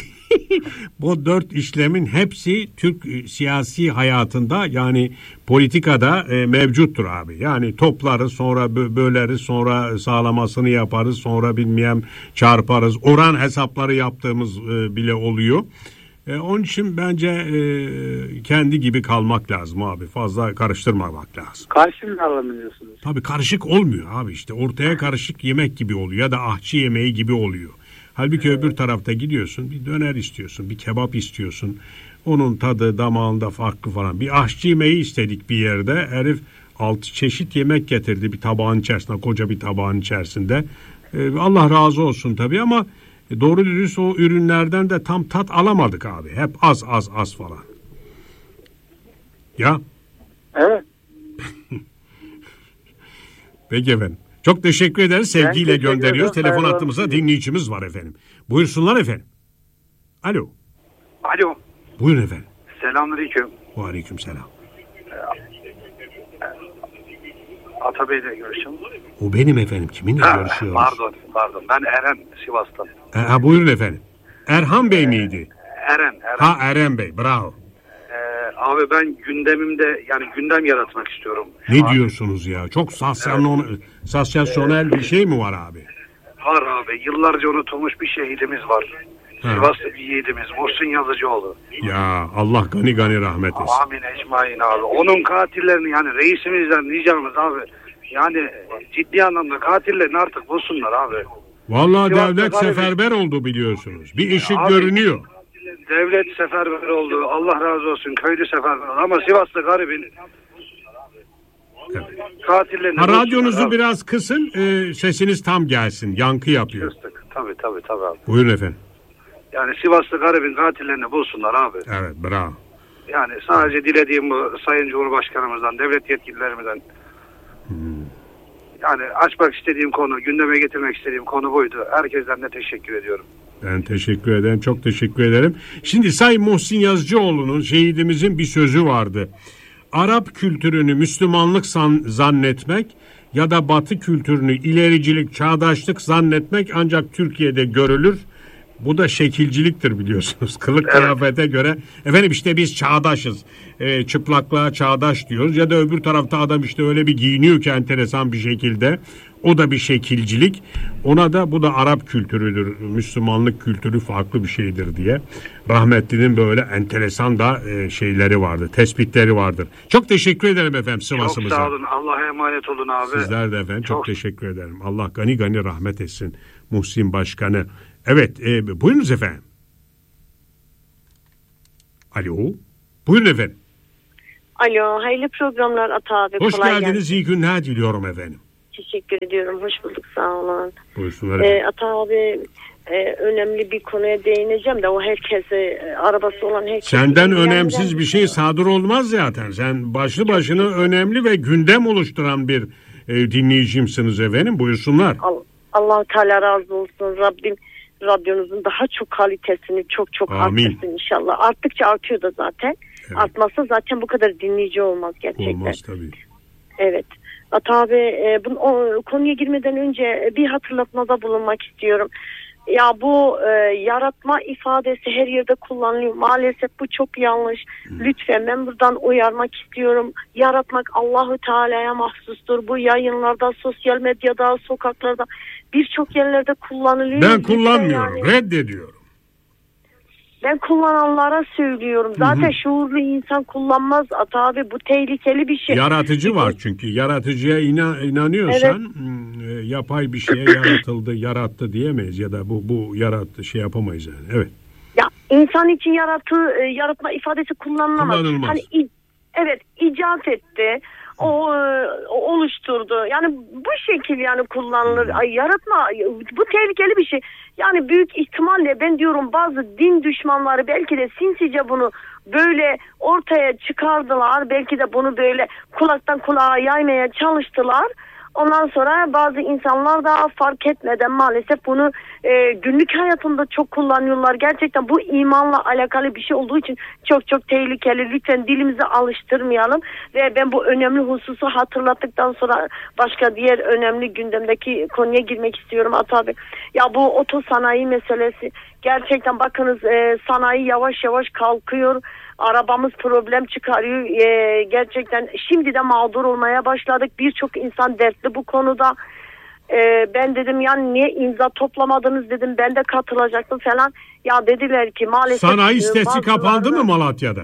bu dört işlemin hepsi Türk e, siyasi hayatında, yani politikada e, mevcuttur abi. Yani toplarız, sonra bö- böleriz, sonra sağlamasını yaparız, sonra bilmem çarparız. Oran hesapları yaptığımız e, bile oluyor. E, onun için bence e, kendi gibi kalmak lazım abi. Fazla karıştırmamak lazım. Karıştırmayalım diyorsunuz. Tabii karışık olmuyor abi, işte ortaya karışık yemek gibi oluyor ya da ahçı yemeği gibi oluyor. Halbuki evet. Öbür tarafta gidiyorsun, bir döner istiyorsun, bir kebap istiyorsun. Onun tadı damağında farklı falan. Bir aşçı yemeği istedik bir yerde. Herif altı çeşit yemek getirdi bir tabağın içerisinde, koca bir tabağın içerisinde. Ee, Allah razı olsun tabii, ama doğru dürüst o ürünlerden de tam tat alamadık abi. Hep az az az falan. Ya? Evet. Peki efendim. Çok teşekkür ederiz. Sevgiyle teşekkür gönderiyoruz. Telefon hattımıza dinleyicimiz var efendim. Buyursunlar efendim. Alo. Alo. Buyurun efendim. Selamünaleyküm. Aleyküm selam. Atabey'le görüşüyorum. O benim efendim. Kiminle ha, görüşüyoruz? Pardon, pardon. Ben Eren, Sivas'tan. Ha, buyurun efendim. Erhan Bey ee, miydi? Eren, Eren. Ha, Eren Bey. Bravo. Ee, abi ben gündemimde, yani gündem yaratmak istiyorum. Ne abi diyorsunuz ya? Çok sansasyonel, evet. sansasyonel bir şey mi var abi? Var abi. Yıllarca unutulmuş bir şehidimiz var. Ha. Sivas'ta bir yiğidimiz. Muhsin Yazıcıoğlu. Ya Allah gani gani rahmet etsin. Amin ecmaîn abi. Onun katillerini, yani reisimizden ricamız abi, yani ciddi anlamda katillerini artık bulsunlar abi. Vallahi Sivas'ta devlet seferber bir oldu biliyorsunuz. Bir ışık abi, görünüyor. Devlet seferber oldu. Allah razı olsun. Köylü seferber oldu. Ama Sivas'ta garibin evet. katillerini ha, radyonuzu abi biraz kısın. E, sesiniz tam gelsin. Yankı yapıyor. Kıstık. Tabii tabii tabii abi. Buyurun efendim. Yani Sivas'ta garibin katillerini bulsunlar abi. Evet, bravo. Yani sadece dilediğim bu Sayın Cumhurbaşkanımızdan, devlet yetkililerimizden hmm. yani açmak istediğim konu, gündeme getirmek istediğim konu buydu. Herkesten de teşekkür ediyorum. Ben teşekkür ederim. Çok teşekkür ederim. Şimdi Sayın Muhsin Yazıcıoğlu'nun, şehidimizin bir sözü vardı. Arap kültürünü Müslümanlık san- zannetmek ya da Batı kültürünü ilericilik, çağdaşlık zannetmek ancak Türkiye'de görülür. Bu da şekilciliktir biliyorsunuz. Kılık evet. kıyafete göre. Efendim işte biz çağdaşız. E, çıplaklığa çağdaş diyoruz. Ya da öbür tarafta adam işte öyle bir giyiniyor ki enteresan bir şekilde. O da bir şekilcilik. Ona da bu da Arap kültürüdür. Müslümanlık kültürü farklı bir şeydir diye. Rahmetlinin böyle enteresan da e, şeyleri vardır. Tespitleri vardır. Çok teşekkür ederim efendim Sivas'ımıza. Çok sağ olun. Allah'a emanet olun abi. Sizler de efendim. Çok, çok teşekkür ederim. Allah gani gani rahmet etsin Muhsin Başkanı. Evet, e, buyurunuz efendim. Alo, buyurun efendim. Alo, hayırlı programlar Ata abi. Hoş geldiniz, iyi günler diliyorum efendim. Teşekkür ediyorum, hoş bulduk, sağ olun. Buyursunlar efendim. E, Ata abi, e, önemli bir konuya değineceğim de o herkese, e, arabası olan herkese... Senden önemsiz bir şey sadır olmaz zaten. Sen başlı başına önemli ve gündem oluşturan bir e, dinleyicimsiniz efendim, buyursunlar. Allah, Allah-u Teala razı olsun, Rabbim radyonuzun daha çok kalitesini çok çok Amin. Arttırsın inşallah. Arttıkça artıyor da zaten. Evet. Artmazsa zaten bu kadar dinleyici olmaz gerçekten. Olmaz tabii. Evet. Ata abi, e, bu, o, konuya girmeden önce bir hatırlatmada bulunmak istiyorum. Ya bu e, yaratma ifadesi her yerde kullanılıyor. Maalesef bu çok yanlış. Hmm. Lütfen ben buradan uyarmak istiyorum. Yaratmak Allahu Teala'ya mahsustur. Bu yayınlarda, sosyal medyada, sokaklarda birçok yerlerde kullanılıyor. Ben kullanmıyorum. Yani. Reddediyorum. Ben kullananlara söylüyorum. Zaten hı hı. şuurlu insan kullanmaz Ata abi. Bu tehlikeli bir şey. Yaratıcı var çünkü. Yaratıcıya inan, inanıyorsan evet. yapay bir şeye yaratıldı, yarattı diyemeyiz. Ya da bu bu yarattı şey yapamayız yani. Evet. Ya insan için yaratı, yaratma ifadesi kullanılamaz. Kullanılmaz. Hani, evet, icat etti. O, o oluşturdu. Yani bu şekil yani kullanılır. Ay, yaratma bu tehlikeli bir şey. Yani büyük ihtimalle ben diyorum bazı din düşmanları belki de sinsice bunu böyle ortaya çıkardılar. Belki de bunu böyle kulaktan kulağa yaymaya çalıştılar. Ondan sonra bazı insanlar da fark etmeden maalesef bunu e, günlük hayatında çok kullanıyorlar. Gerçekten bu imanla alakalı bir şey olduğu için çok çok tehlikeli. Lütfen dilimizi alıştırmayalım. Ve ben bu önemli hususu hatırlattıktan sonra başka diğer önemli gündemdeki konuya girmek istiyorum Ata abi. Ya bu otosanayi meselesi gerçekten bakınız e, sanayi yavaş yavaş kalkıyor. Arabamız problem çıkarıyor. Ee, gerçekten şimdi de mağdur olmaya başladık. Birçok insan dertli bu konuda. Ee, ben dedim yani niye imza toplamadınız dedim. Ben de katılacaktım falan. Ya dediler ki maalesef... Sanayi sitesi kapandı mı Malatya'da?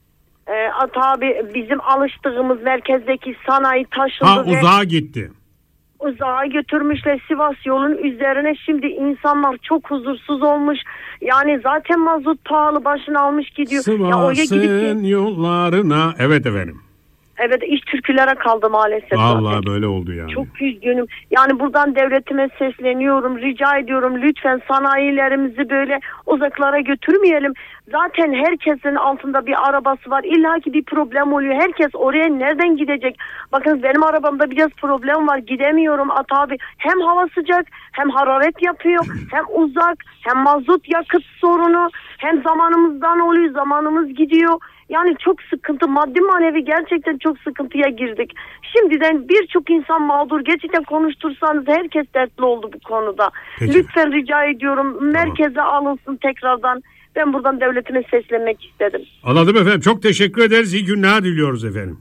E, tabii bizim alıştığımız merkezdeki sanayi taşındı. Ha uzağa ve... gitti. Uzağa götürmüşler Sivas yolun üzerine. Şimdi insanlar çok huzursuz olmuş. Yani zaten mazot pahalı başını almış gidiyor. Sivas'ın gidip... yollarına. Evet efendim. Evet iş türkülere kaldı maalesef. Vallahi zaten. Böyle oldu yani. Çok üzgünüm. Yani buradan devletime sesleniyorum. Rica ediyorum lütfen sanayilerimizi böyle uzaklara götürmeyelim. Zaten herkesin altında bir arabası var. İlla ki bir problem oluyor. Herkes oraya nereden gidecek? Bakın benim arabamda biraz problem var. Gidemiyorum Ata abi. Hem hava sıcak hem hararet yapıyor. Hem uzak hem mazot yakıt sorunu. Hem zamanımızdan oluyor. Zamanımız gidiyor. Yani çok sıkıntı, maddi manevi gerçekten çok sıkıntıya girdik. Şimdiden birçok insan mağdur. Gerçekten konuştursanız herkes dertli oldu bu konuda. Peki. Lütfen rica ediyorum tamam. merkeze alınsın tekrardan. Ben buradan devletime seslenmek istedim. Anladım efendim. Çok teşekkür ederiz. İyi günler diliyoruz efendim.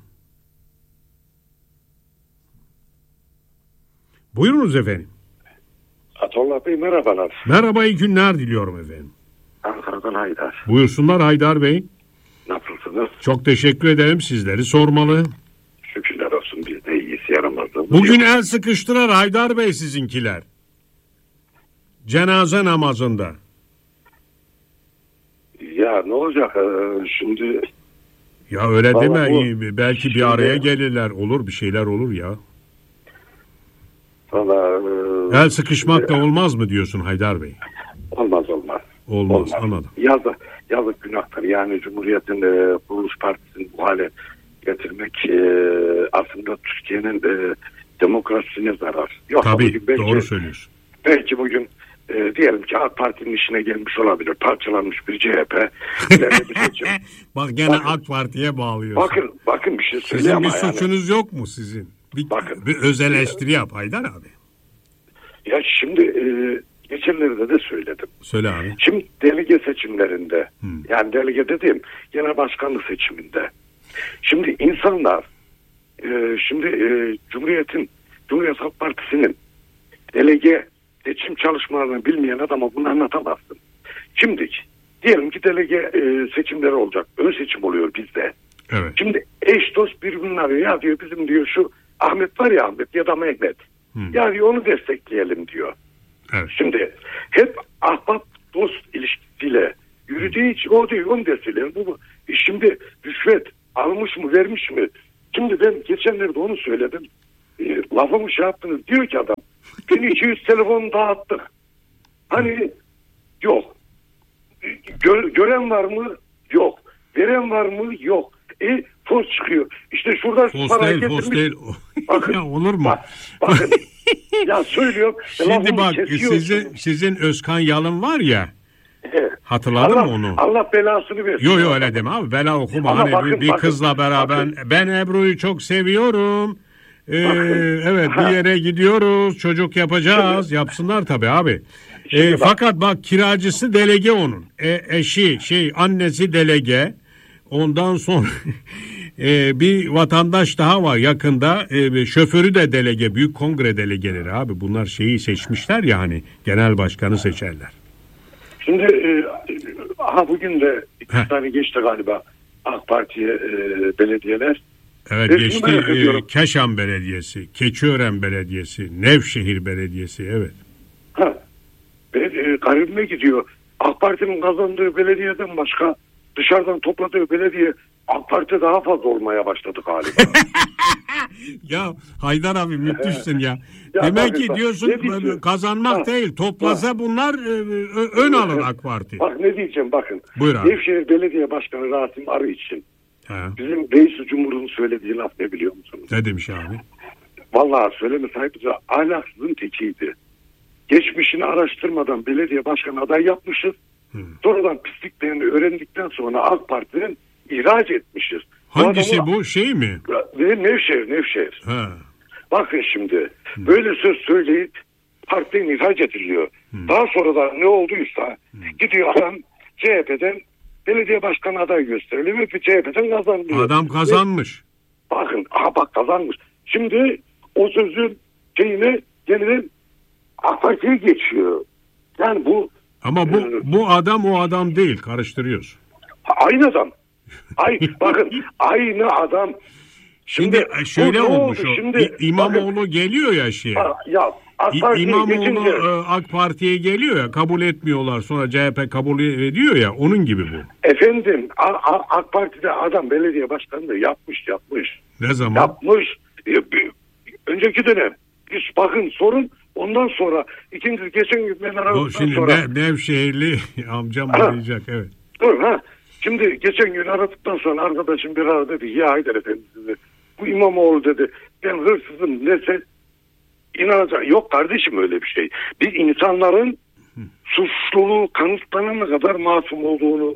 Buyurunuz efendim. Atollah Bey merhabalar. Merhaba, iyi günler diliyorum efendim. Ankara'dan Haydar. Buyursunlar Haydar Bey. Nasılsınız? Çok teşekkür ederim. Sizleri sormalı. Şükürler olsun, biz de iyiyiz, yaramazdı. Bugün yok. El sıkıştırar Haydar Bey sizinkiler. Cenaze namazında. Ya ne olacak şimdi? Ya öyle deme. Bu, belki şimdi, bir araya gelirler. Olur bir şeyler olur ya. Valla, El sıkışmak da olmaz mı diyorsun Haydar Bey? Olmaz olmaz. Olmaz, olmaz. Anladım. Yazık, yazık günahtır. Yani Cumhuriyet'in e, kuruluş partisini bu hale getirmek e, aslında Türkiye'nin e, demokrasisine zarar. Yok, tabii belki, doğru söylüyorsun. Belki bugün e, diyelim ki AK Parti'nin işine gelmiş olabilir. Parçalanmış bir C H P. Bak gene bakın, AK Parti'ye bağlıyorsun. Bakın, bakın bir şey söyleyeyim ama sizin bir suçunuz yani. Yok mu sizin? Bir, bakın, bir öz eleştiri yap Haydar abi. Ya şimdi e, geçenlerde de söyledim. Söyle abi. Şimdi delege seçimlerinde, hmm. yani delege dediğim genel başkanlık seçiminde. Şimdi insanlar, e, şimdi e, Cumhuriyet'in, Cumhuriyet Halk Partisi'nin delege seçim çalışmalarını bilmeyen adama bunu anlatamazsın. Şimdi diyelim ki delege e, seçimleri olacak. Ön seçim oluyor bizde. Evet. Şimdi eş dost birbirini arıyor. Ya diyor bizim diyor şu Ahmet var ya Ahmet ya da Mehmet. Hmm. Ya diyor onu destekleyelim diyor. Evet. Şimdi hep ahbap dost ilişkisiyle yürüdüğü için o diyor onu destekleyelim. Bu, e şimdi rüşvet almış mı vermiş mi? Şimdi ben geçenlerde onu söyledim. E, lafımı şey yaptınız. Diyor ki adam bin iki yüz telefon dağıttık. Hani yok. Gör, gören var mı? Yok. Veren var mı? Yok. E fos çıkıyor. İşte şurada fos para değil, getirmiş. Fos değil. Bakın, ya olur mu? Bak, bakın. Ya söylüyorum. Şimdi bak sizin, sizin Özkan Yalın var ya. Evet. Hatırladın Allah, mı onu? Allah belasını versin. Yok yok öyle deme abi. Bela okuma. Ama hani bakın, bir bakın, kızla beraber bakın. Ben Ebru'yu çok seviyorum. Ee, evet bir yere gidiyoruz. Çocuk yapacağız. Şimdi, yapsınlar tabii abi. Ee, fakat bak kiracısı delege onun. E, eşi şey annesi delege. Ondan sonra e, bir vatandaş daha var yakında. E, şoförü de delege. Büyük kongre delegeleri abi. Bunlar şeyi seçmişler ya hani. Genel başkanı seçerler. Şimdi e, aha bugün de iki tane geçti galiba AK Parti'ye e, belediyeler. Evet Ve geçti e, Keşan Belediyesi, Keçiören Belediyesi, Nevşehir Belediyesi evet. Ha, e, e, garibime gidiyor. AK Parti'nin kazandığı belediyeden başka dışarıdan topladığı belediye AK Parti daha fazla olmaya başladı galiba. Ya Haydar abi müthişsin ya. ya. Demek ki diyorsun kazanmak ha, değil toplasa ha. bunlar e, ön alır AK Parti. Bak ne diyeceğim bakın. Buyur abi. Nevşehir Belediye Başkanı Rasim Arı için ha. bizim Reis-i Cumhur'un söylediği laf ne biliyor musunuz? Ne demiş abi? Vallahi söyleme sahipçe ahlaksızın tekiydi. Geçmişini araştırmadan belediye başkanı aday yapmışız. Hı. Sonradan pisliklerini öğrendikten sonra AK Parti'nin ihraç etmişiz. Hangisi bu, adamı, bu şey mi? Nevşehir, Nevşehir. Ha. Bakın şimdi Hı. böyle söz söyleyip partiden ihraç ediliyor. Hı. Daha sonra da ne olduysa Hı. gidiyor adam C H P'den belediye başkanı aday gösteriliyor ve C H P'den kazanıyor. Adam kazanmış. Ve, bakın aha bak kazanmış. Şimdi o sözün şeyine yeniden AK Parti'ye geçiyor. Yani bu ama bu e, bu adam o adam değil karıştırıyorsun. Aynı adam. Ay bakın aynı adam. Şimdi, şimdi şöyle olmuş o. Şimdi, İmamoğlu bakın, geliyor ya şeye. Ya AK Parti'ye İmamoğlu geçince, AK Parti'ye geliyor ya kabul etmiyorlar sonra C H P kabul ediyor ya onun gibi bu. Efendim AK Parti'de adam belediye başkanı da yapmış yapmış. Ne zaman? Yapmış. Önceki dönem. Biz bakın sorun ondan sonra ikinci geçen gün ben aradıktan şimdi sonra. Şimdi ne, Nevşehirli amcam arayacak evet. Dur ha. Şimdi geçen gün aradıktan sonra arkadaşım bir aradı dedi ya Haydar Efendi dedi. Bu İmamoğlu dedi ben hırsızım dese inanacak. Yok kardeşim öyle bir şey. Biz insanların suçluluğu kanıtlanana kadar masum olduğunu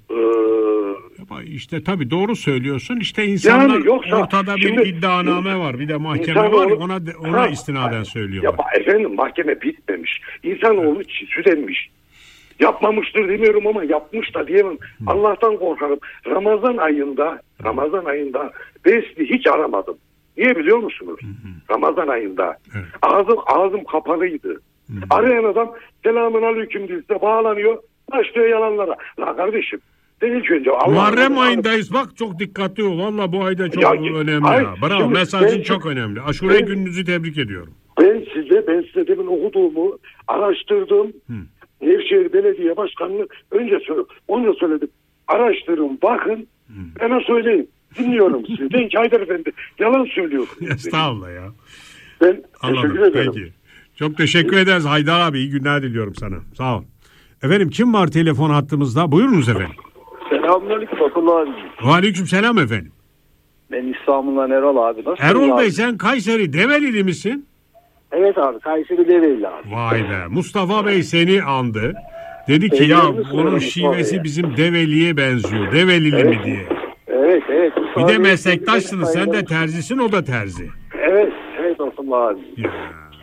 ee... işte tabii doğru söylüyorsun. İşte insanlar yani yoksa, ortada bir şimdi, iddianame var. Bir de mahkeme var. Ona ona ha, istinaden söylüyorlar. Ya efendim mahkeme bitmemiş. İnsanoğlu çiğlenmiş. Yapmamıştır demiyorum ama yapmış da diyemem. Hı. Allah'tan korkarım. Ramazan ayında Ramazan ayında ben sizi hiç aramadım. Niye biliyor musunuz? Hı hı. Ramazan ayında. Evet. Ağzım ağzım kapalıydı. Hı hı. Arayan adam selamun aleyküm diye bağlanıyor. Başlıyor yalanlara. La kardeşim ben ilk önce Muharrem ayındayız bak çok dikkatli ol. Valla bu ayda çok ya, önemli. Ay, ya. Bravo şimdi, mesajın ben, çok önemli. Aşure ben, gününüzü tebrik ediyorum. Ben size ben size demin okuduğumu araştırdım. Hı. Nevşehir Belediye Başkanı'nı önce söyledim. Onu da söyledim. Araştırın bakın. Hı. Bana söyleyin. Dinliyorum sizi. Ben Haydar Efendi yalan söylüyorum. Estağfurullah ya. Ben Anladım. teşekkür ederim. Peki. Çok teşekkür ederiz Haydar abi. İyi günler diliyorum sana. Sağ ol. Efendim kim var telefon hattımızda? Buyurunuz efendim. Selamünaleyküm Abdullah abi. Aleyküm selam efendim. Ben İstanbul'dan Erol abi. Nasılsın Erol abi? Bey sen Kayseri Develili misin? Evet abi Kayseri Develili abi. Vay be. Mustafa Bey seni andı. Dedi ki ya onun şivesi bizim Develi'ye benziyor. Develili evet. mi diye. Evet evet. Bir de meslektaşsınız. Sen de terzisin o da terzi. Evet evet Abdullah abi. Ya.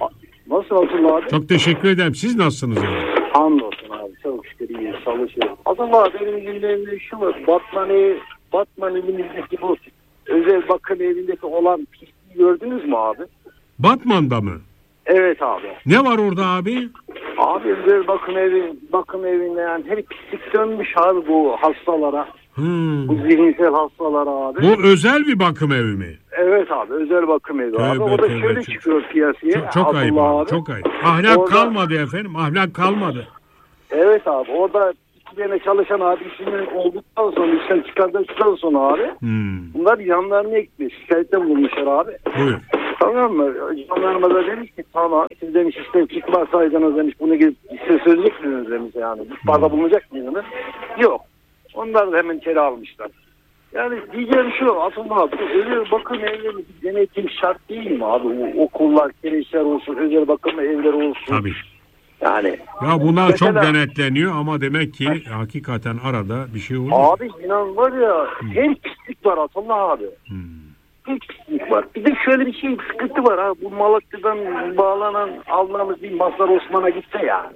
Nasıl Abdullah abi? Çok teşekkür ederim. Siz nasılsınız? Yani? Hamdolsun abi. Çok şükür iyi çalışıyorum. Abdullah benim gündemimde şu var. Batman, ev, Batman evimizdeki bu özel bakım evindeki olan pisliği gördünüz mü abi? Batman'da mı? Evet abi. Ne var orada abi? Abi özel bakım evi, bakım evinde yani her pislik dönmüş abi bu hastalara. Hmm. Bu zihinsel hastalara abi. Bu özel bir bakım evi mi? Evet abi, özel bakım evi abi. Evet, o da şöyle evet. çıkıyor piyasaya. Çok, çok ayıp abi, abi. Çok ayıp. Ahlak orada, kalmadı efendim. Ahlak kalmadı. Evet abi. Orada iki tane çalışan abi işinden olduktan sonra, işten çıkardıktan sonra abi. Hmm. Bunlar yanlarına gitmiş. Şikayette bulunmuşlar abi. Buyur. Tamam mı? Jandarma da demiş ki tamam. Siz demiş işte çıkmasaydınız demiş. Bunu gidip size söyleyecek misiniz demiş yani. İhbarda bulunacak mıydınız? Yok. Onlar da hemen içeri almışlar. Yani diyeceğim şu aslında abi, özel bakım evleri denetim şart değil mi abi? O, okullar, kreşler olsun, özel bakım evleri olsun. Tabii. Yani. Ya bunlar mesela, çok denetleniyor ama demek ki he. hakikaten arada bir şey oluyor. Abi inan var ya hmm. her pislik var aslında abi. Hmm. Her pislik var. Bir de şöyle bir şey sıkıntı var abi. Bu Malatya'dan bağlanan aldığımız bir Mazhar Osman'a gitse yani.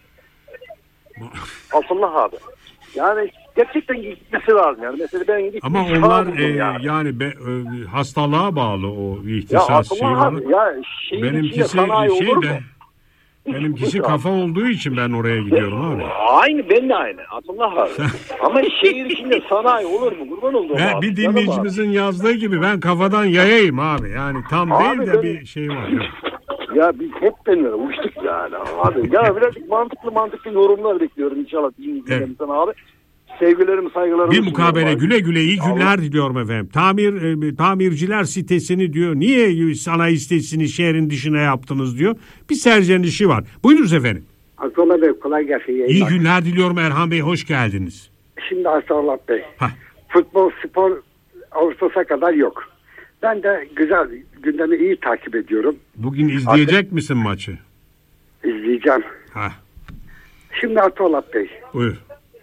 Aslında abi. Yani gerçekten gitmesi lazım yani. Mesela ben gidip ama onlar e, yani, yani be, e, hastalığa bağlı o ihtisas ya, şeyleri. Ya benimkisi şey de benimkisi kafa abi. Olduğu için ben oraya gidiyorum ben, abi. Aynı ben de aynı. Abdullah abi. Ama şehir içinde sanayi olur mu? Kurban olduğum ben, abi. Bir dinleyicimizin yazdığı gibi ben kafadan yayayım abi. Yani tam abi değil de ben, bir şey var. Ya. Ya biz hep benimle uçtuk yani abi. Ya birazcık mantıklı mantıklı yorumlar bekliyorum inşallah. Evet. Abi. Sevgilerimi, saygılarımı. Bir mukabele güle güle iyi günler Allah. Diliyorum efendim. Tamir e, tamirciler sitesini diyor. Niye sanayi sitesini şehrin dışına yaptınız diyor. Bir serzenişi var. Buyurunuz efendim. Aslan Bey kolay gelsin. Yayınlar. İyi günler diliyorum Erhan Bey. Hoş geldiniz. Şimdi Aslan Bey. Heh. Futbol, spor Ağustos'a kadar yok. Ben de güzel gündemi iyi takip ediyorum. Bugün izleyecek Artık, misin maçı? İzleyeceğim. Heh. Şimdi Atolat Bey. Buyur.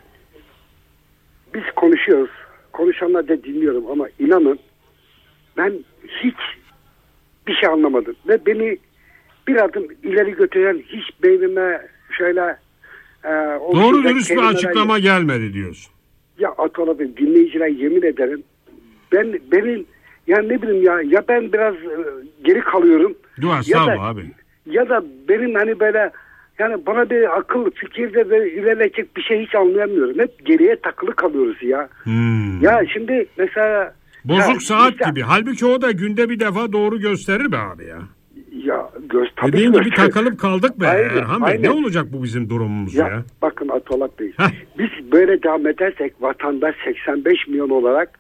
Biz konuşuyoruz. Konuşanlar da dinliyorum ama inanın ben hiç bir şey anlamadım. Ve beni bir adım ileri götüren hiç beynime şöyle e, doğru dürüst bir açıklama yok. Gelmedi diyorsun. Ya Atolat Bey dinleyiciler yemin ederim ben benim yani ne bileyim ya ya ben biraz e, geri kalıyorum. Dua sağ ol abi. Ya da benim hani böyle yani bana bir akıl fikirde ve ilerleyecek bir şey hiç anlayamıyorum. Hep geriye takılı kalıyoruz ya. Hmm. Ya şimdi mesela bozuk ya, saat işte, gibi. Halbuki o da günde bir defa doğru gösterir be abi ya. Ya göz tabii dediğin gibi gösterir. takılıp kaldık be aynen, Erhan Bey. Aynen. Ne olacak bu bizim durumumuz ya? ya? Bakın Atolat Bey. Biz böyle devam edersek vatandaş seksen beş milyon olarak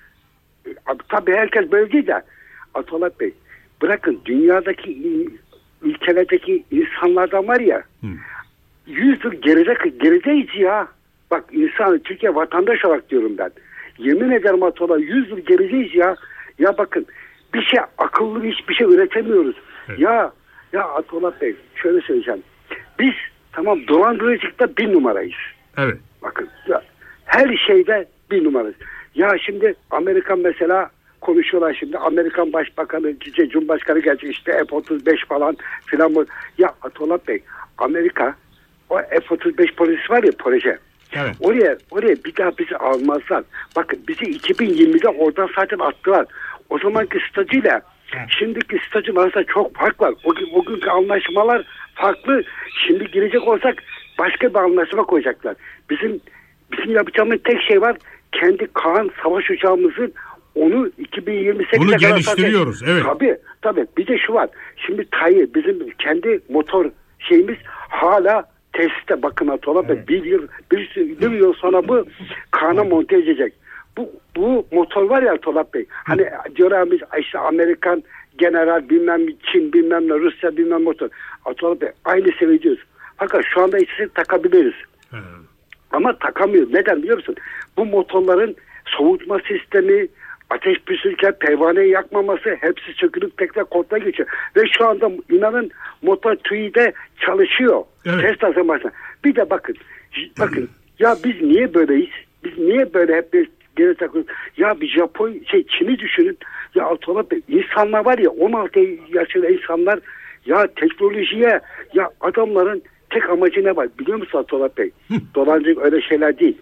tabii herkes böyle değil de Atolat Bey bırakın dünyadaki ülkelerdeki insanlardan var ya hmm. yüz yıl geride, gerideyiz ya. Bak insan Türkiye vatandaş olarak diyorum ben. Yemin ederim Atolat yüz yıl gerideyiz ya. Ya bakın bir şey akıllı hiçbir şey üretemiyoruz. Evet. Ya ya Atolat Bey şöyle söyleyeceğim. Biz tamam dolandırıcılıkta bir numarayız. Evet. Bakın ya, her şeyde bir numarayız. Ya şimdi Amerikan mesela konuşuyorlar şimdi. Amerikan Başbakanı, Cumhurbaşkanı gelecek işte F otuz beş falan filan. Ya Atolat Bey, Amerika o F otuz beş projesi var ya proje. Evet. Oraya oraya bir daha bizi almazlar. Bakın bizi iki bin yirmide oradan zaten attılar. O zamanki statüyle şimdiki statü arasında çok fark var. O, o günkü anlaşmalar farklı. Şimdi girecek olsak başka bir anlaşma koyacaklar. Bizim bizim yapacağımız tek şey var. Kendi Kaan savaş uçağımızın onu iki bin yirmi sekizde bunu geliştiriyoruz. Zaten, evet. Tabii tabii. Bir de şu var. Şimdi Tayyip bizim kendi motor şeyimiz hala tesiste bakın Atola evet. bir yıl bir, bir yıl sonra bu Kaan'a monte edecek. Bu bu motor var ya Atola Bey. Hani diyorlar biz işte Amerikan general bilmem Çin bilmem ne Rusya bilmem motor. Atola Bey aynı seviyoruz. Fakat şu anda ikisini takabiliriz. Evet. Ama takamıyoruz. Neden biliyor musun? Bu motorların soğutma sistemi, ateş püskürürken pervaneyi yakmaması hepsi sökülüp tekrar koduna geçiyor. Ve şu anda inanın motor T U I'de çalışıyor. Evet. Test aşamasında. Bir de bakın. Bakın ya biz niye böyleyiz? Biz niye böyle hep bir geri takıyoruz? Ya bir Japon şey Çin'i düşünün. Ya Atola Bey insanlar var ya on altı yaşında insanlar Ya teknolojiye, ya adamların tek amacı ne var biliyor musun Atollah Bey? Dolancı öyle şeyler değil.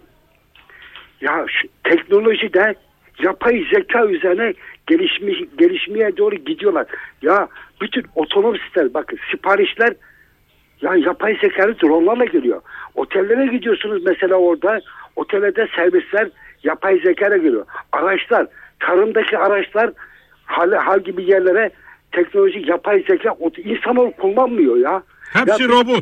Ya şu teknolojide yapay zeka üzerine gelişmiş, gelişmeye doğru gidiyorlar. Ya bütün otonom sistem, bakın siparişler ya yapay zekalı dronlarla geliyor. Otellere gidiyorsunuz mesela, orada otelde servisler yapay zekayla geliyor. Araçlar, tarımdaki araçlar hal, hal gibi yerlere teknoloji, yapay zeka, insanoğlu kullanmıyor ya. Hepsi ya, robot.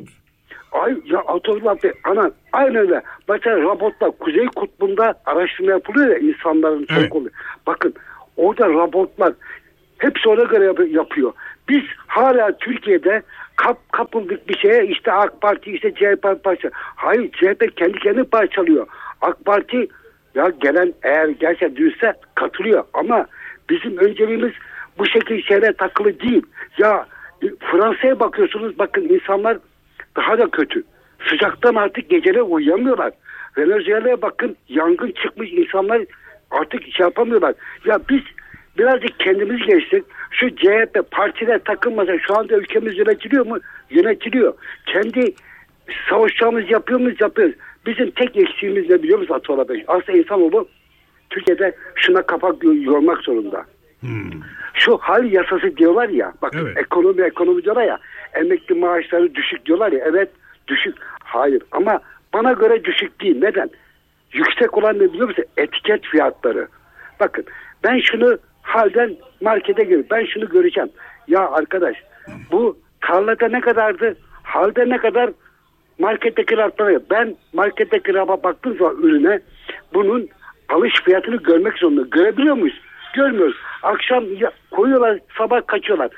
Ay ya Atollah Bey, ana aynı öyle. Mesela robotlar Kuzey Kutbu'nda araştırma yapılıyor ya, insanların evet. çok oluyor. Bakın orada robotlar hepsi ona göre yapıyor. Biz hala Türkiye'de kap, kapıldık bir şeye, işte AK Parti, işte C H P parça. Hayır, C H P kendi kendini parçalıyor. AK Parti ya gelen eğer gerçekten dürüstse katılıyor ama bizim önceliğimiz bu şekilde şeylere takılı değil. Ya Fransa'ya bakıyorsunuz, bakın insanlar daha da kötü. Sıcaktan artık geceler uyuyamıyorlar. Venezuela'ya bakın, yangın çıkmış, insanlar artık şey yapamıyorlar. Ya biz birazcık kendimiz geçtik. Şu C H P partiler takılmasa şu anda ülkemiz yönetiliyor mu? Yönetiliyor. Kendi savaşacağımız yapıyor muyuz? Yapıyoruz. Bizim tek eksiğimiz ne biliyor musun Atollah Bey? Aslında insanoğlu Türkiye'de şuna kapak yormak zorunda. Hmm. Şu hal yasası diyorlar ya, bakın evet. ekonomi ekonomi diyorlar ya, emekli maaşları düşük diyorlar ya, evet düşük. Hayır ama bana göre düşük değil. Neden? Yüksek olan ne biliyor musun? Etiket fiyatları. Bakın ben şunu halden markete giriyorum. Ben şunu göreceğim. Ya arkadaş bu tarlada ne kadardı? Halde ne kadar? Marketteki rahatlamıyor. Ben marketteki rahatlamaya baktığım zaman ürüne bunun alış fiyatını görmek zorunda. Görebiliyor muyuz? Görmüyoruz. Akşam ya, koyuyorlar, sabah kaçıyorlar.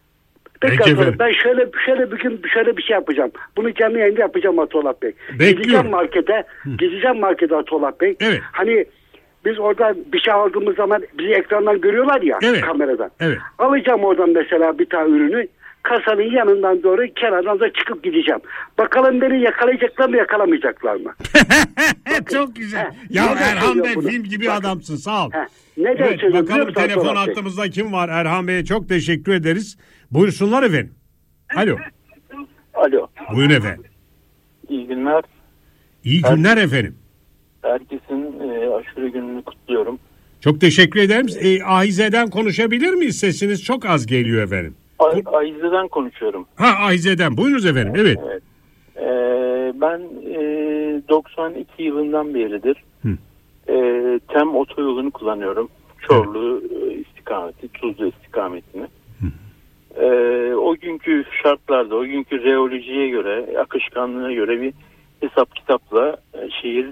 Peki sonra ben şöyle şöyle bir gün şöyle bir şey yapacağım. Bunu canlı yayında yapacağım Atollah Bey. Bekliyorum. Gideceğim markete. Hı. Gideceğim markete Atollah Bey. Evet. Hani biz orada bir şey aldığımız zaman bizi ekrandan görüyorlar ya, evet. kameradan. Evet. Alacağım oradan mesela bir tane ürünü. Kasanın yanından doğru kenardan da çıkıp gideceğim. Bakalım beni yakalayacaklar mı, yakalamayacaklar mı? Çok güzel. He, ya Erhan Bey bunu? Film gibi Bakın. Adamsın, sağ ol. He, neden evet, bakalım telefon hattımızda kim var? Erhan Bey'e çok teşekkür ederiz. Buyursunlar efendim. Alo. Alo. Buyurun efendim. İyi günler. İyi günler Herkes, efendim. Herkesin e, aşure gününü kutluyorum. Çok teşekkür ederim. E, Ahize'den konuşabilir miyiz? Sesiniz çok az geliyor efendim. Ahize'den konuşuyorum. Ha Ahize'den. Buyurunuz efendim. Evet. evet. Ee, ben e, doksan iki yılından beridir e, TEM otoyolunu kullanıyorum. Çorlu e, istikameti, Tuzla istikametini. E, o günkü şartlarda, o günkü reolojiye göre, akışkanlığına göre bir hesap kitapla e,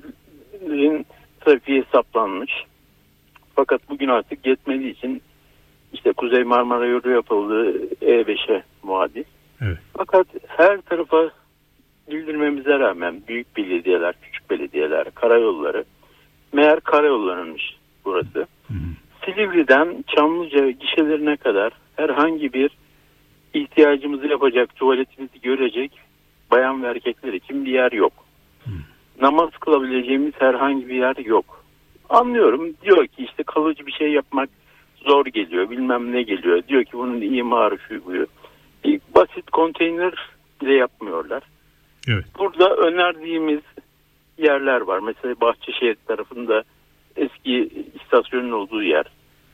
şehrin trafiği hesaplanmış. Fakat bugün artık yetmediği için İşte Kuzey Marmara yolu yapıldı, E beşe muadil. Evet. Fakat her tarafa bildirmemize rağmen büyük belediyeler, küçük belediyeler, karayolları, meğer karayollarıymış burası. Hı hı. Silivri'den Çamlıca gişelerine kadar herhangi bir ihtiyacımızı yapacak, tuvaletimizi görecek bayan ve erkekler için bir yer yok. Hı. Namaz kılabileceğimiz herhangi bir yer yok. Anlıyorum, diyor ki işte kalıcı bir şey yapmak zor geliyor, bilmem ne geliyor. Diyor ki bunun imarı şu buyu. Basit konteyner bile yapmıyorlar. Evet. Burada önerdiğimiz yerler var. Mesela Bahçeşehir tarafında eski istasyonun olduğu yer.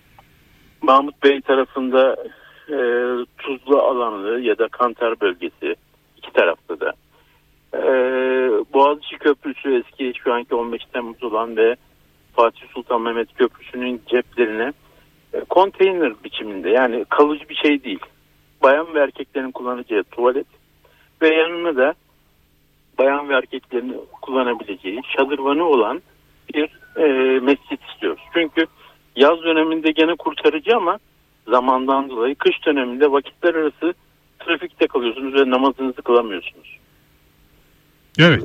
Mahmut Bey tarafında e, Tuzla alanı ya da Kantar bölgesi, iki tarafta da. E, Boğaziçi Köprüsü eski, şu anki on beş Temmuz olan ve Fatih Sultan Mehmet Köprüsü'nün ceplerine konteyner biçiminde, yani kalıcı bir şey değil. Bayan ve erkeklerin kullanacağı tuvalet ve yanına da bayan ve erkeklerin kullanabileceği şadırvanı olan bir e, mescit istiyoruz. Çünkü yaz döneminde gene kurtarıcı ama zamandan dolayı kış döneminde vakitler arası trafikte kalıyorsunuz ve namazınızı kılamıyorsunuz. Evet.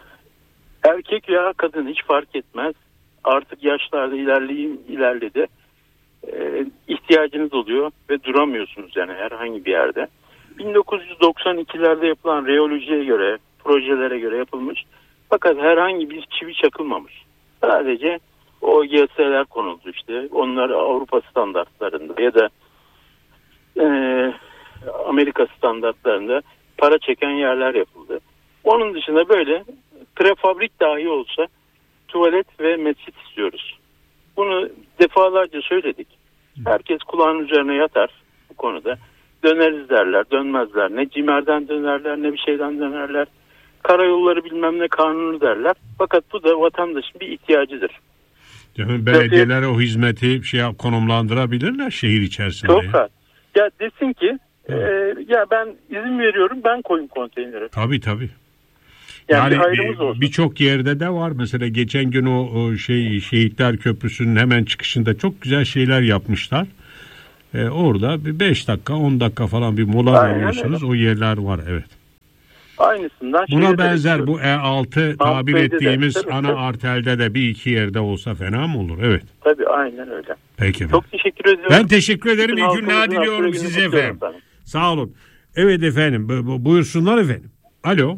Erkek veya kadın hiç fark etmez. Artık yaşlarda ilerleyeyim ilerledi. Ee, ihtiyacınız oluyor ve duramıyorsunuz yani herhangi bir yerde. bin dokuz yüz doksan ikilerde yapılan reolojiye göre, projelere göre yapılmış. Fakat herhangi bir çivi çakılmamış. Sadece o G S'ler konuldu işte. Onlar Avrupa standartlarında ya da e, Amerika standartlarında para çeken yerler yapıldı. Onun dışında böyle prefabrik dahi olsa tuvalet ve mescit istiyoruz. Bunu defalarca söyledik. Herkes kulağının üzerine yatar bu konuda. Döneriz derler, dönmezler. Ne cimerden dönerler, ne bir şeyden dönerler. Karayolları bilmem ne kanunu derler. Fakat bu da vatandaşın bir ihtiyacıdır. Yani belediyelere o hizmeti şey konumlandırabilirler şehir içerisinde. Çok rahat. Ya desin ki e, ya ben izin veriyorum, ben koyayım konteyneri. Tabii tabii. Yani, yani birçok yerde de var. Mesela geçen gün o, o şey Şehitler Köprüsü'nün hemen çıkışında çok güzel şeyler yapmışlar. Ee, orada bir beş dakika on dakika falan bir mola veriyorsunuz. O yerler var, evet. Aynısından. Buna benzer bu E altı tabir ettiğimiz de, tabii, ana tabii. arterde de bir iki yerde olsa fena mı olur? Evet. Tabii aynen öyle. Peki. Çok teşekkür ediyorum. Ben teşekkür ederim. İyi günler diliyorum size efendim. efendim. Sağ olun. Evet efendim. Bu, buyursunlar efendim. Alo.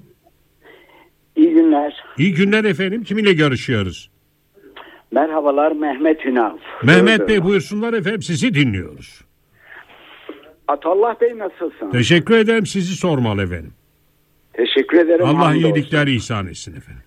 İyi günler. İyi günler efendim. Kiminle görüşüyoruz? Merhabalar, Mehmet Ünal. Mehmet Buyurun. Bey buyursunlar efendim. Sizi dinliyoruz. Atollah Bey nasılsınız? Teşekkür ederim. Sizi sormalı efendim. Teşekkür ederim. Allah iyilikler ihsan etsin efendim.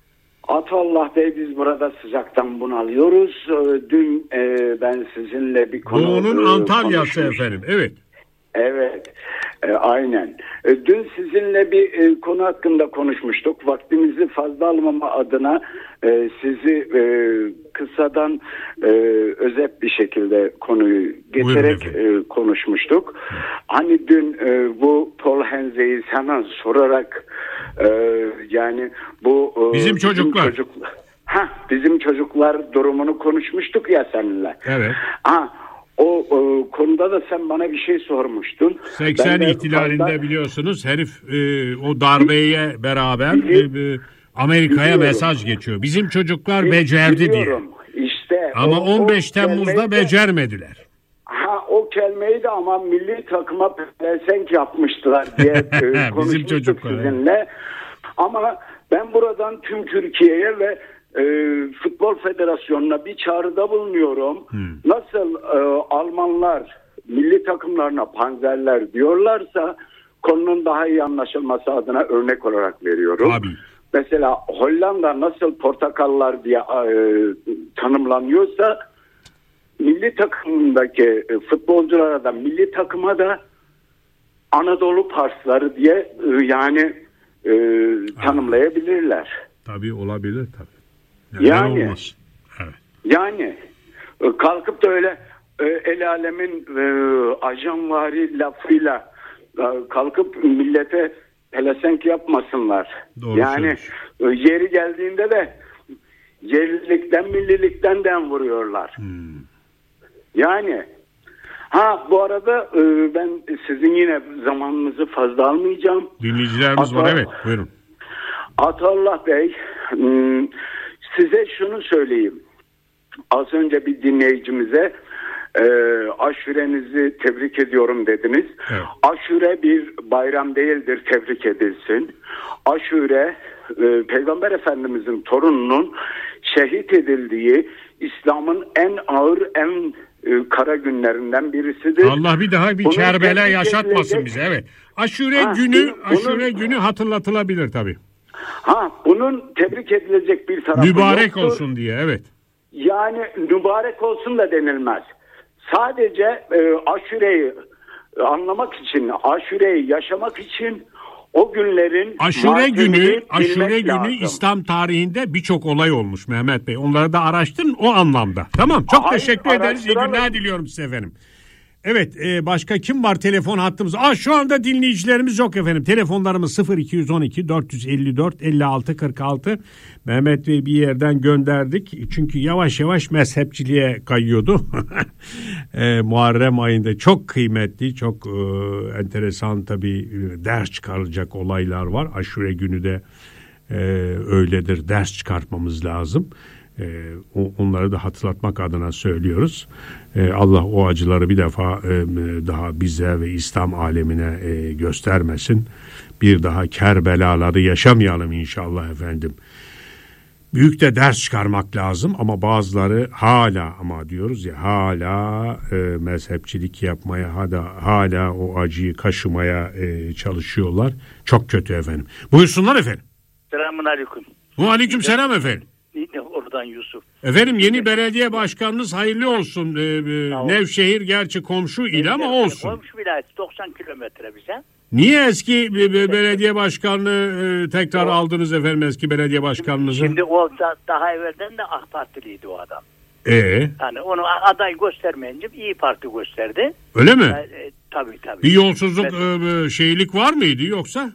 Atollah Bey, biz burada sıcaktan bunalıyoruz. Dün e, ben sizinle bir konu... Doğu'nun Antalya'sı efendim. Evet. Evet, e, aynen. E, dün sizinle bir e, konu hakkında konuşmuştuk. Vaktimizi fazla almama adına e, sizi e, kısadan e, özet bir şekilde konuyu getirerek e, konuşmuştuk. Hani dün e, bu Paul Henze'yi sana sorarak e, yani bu... E, bizim çocuklar. Bizim, çocuk, ha, bizim çocuklar durumunu konuşmuştuk ya seninle. Evet. Ha. O, o konuda da sen bana bir şey sormuştun. seksen ihtilalinde fazla... biliyorsunuz herif e, o darbeye beraber e, Amerika'ya mesaj geçiyor. Bizim çocuklar becerdi biliyorum diye. İşte ama o, on beş Temmuz'da becermediler. Ha, o kelmeyi de ama milli takıma pelesenk yapmıştılar diye e, konuşmuştuk sizinle. Ama ben buradan tüm Türkiye'ye ve E, Futbol Federasyonu'na bir çağrıda bulunuyorum. Hmm. Nasıl e, Almanlar milli takımlarına panzerler diyorlarsa konunun daha iyi anlaşılması adına örnek olarak veriyorum. Abi. Mesela Hollanda nasıl portakallar diye e, tanımlanıyorsa milli takımındaki e, futbolculara da milli takıma da Anadolu Parsları diye e, yani e, tanımlayabilirler. Tabii olabilir tabii. Yani, yani, evet. yani kalkıp da öyle el alemin e, ajanvari lafıyla e, kalkıp millete pelesenk yapmasınlar. Doğru yani e, yeri geldiğinde de yerlilikten millilikten den vuruyorlar. Hmm. Yani ha bu arada e, ben sizin yine zamanınızı fazla almayacağım. Dinleyicilerimiz Ata, var evet buyurun. Atollah Bey, hmm, size şunu söyleyeyim. Az önce bir dinleyicimize e, aşurenizi tebrik ediyorum dediniz. Evet. Aşure bir bayram değildir, tebrik edilsin. Aşure e, Peygamber Efendimizin torununun şehit edildiği İslam'ın en ağır, en e, kara günlerinden birisidir. Allah bir daha bir Kerbela yaşatmasın bize. Evet. Aşure ha, günü, bunun, Aşure günü hatırlatılabilir tabii. Ha, bunun tebrik edilecek bir tarafı mübarek yoktur. Olsun diye evet. Yani mübarek olsun da denilmez. Sadece e, Aşure'yi anlamak için, Aşure'yi yaşamak için o günlerin Aşure günü, Aşure günü lazım. İslam tarihinde birçok olay olmuş Mehmet Bey. Onları da araştırın o anlamda. Tamam, çok Hayır, teşekkür ederiz. İyi günler diliyorum size efendim. Evet, e, başka kim var telefon hattımız? Aa, şu anda dinleyicilerimiz yok efendim. Telefonlarımız sıfır iki yüz on iki dört yüz elli dört elli altı kırk altı. Mehmet Bey bir yerden gönderdik. Çünkü yavaş yavaş mezhepçiliğe kayıyordu. e, Muharrem ayında çok kıymetli, çok e, enteresan tabii e, ders çıkarılacak olaylar var. Aşure günü de e, öyledir. Ders çıkartmamız lazım. Ee, onları da hatırlatmak adına söylüyoruz. Ee, Allah o acıları bir defa e, daha bize ve İslam alemine e, göstermesin. Bir daha Kerbelaları yaşamayalım inşallah efendim. büyük de ders çıkarmak lazım ama bazıları hala ama diyoruz ya hala e, mezhepçilik yapmaya hala, hala o acıyı kaşımaya e, çalışıyorlar. Çok kötü efendim. Buyursunlar efendim. Selamun aleyküm. Aleyküm selam efendim. Oradan Yusuf. Efendim yeni belediye başkanınız hayırlı olsun. Ee, Nevşehir gerçi komşu il ama olsun. Komşu vilayet doksan kilometre bize. Niye eski belediye başkanlığı e, tekrar o, aldınız efendim eski belediye başkanınızı? Şimdi o da, daha evvelden de AK Partiliydi o adam. Ee? Yani onu aday göstermeyince İyi Parti gösterdi. Öyle mi? E, tabii tabii. Bir yolsuzluk mesela, e, şeylik var mıydı yoksa?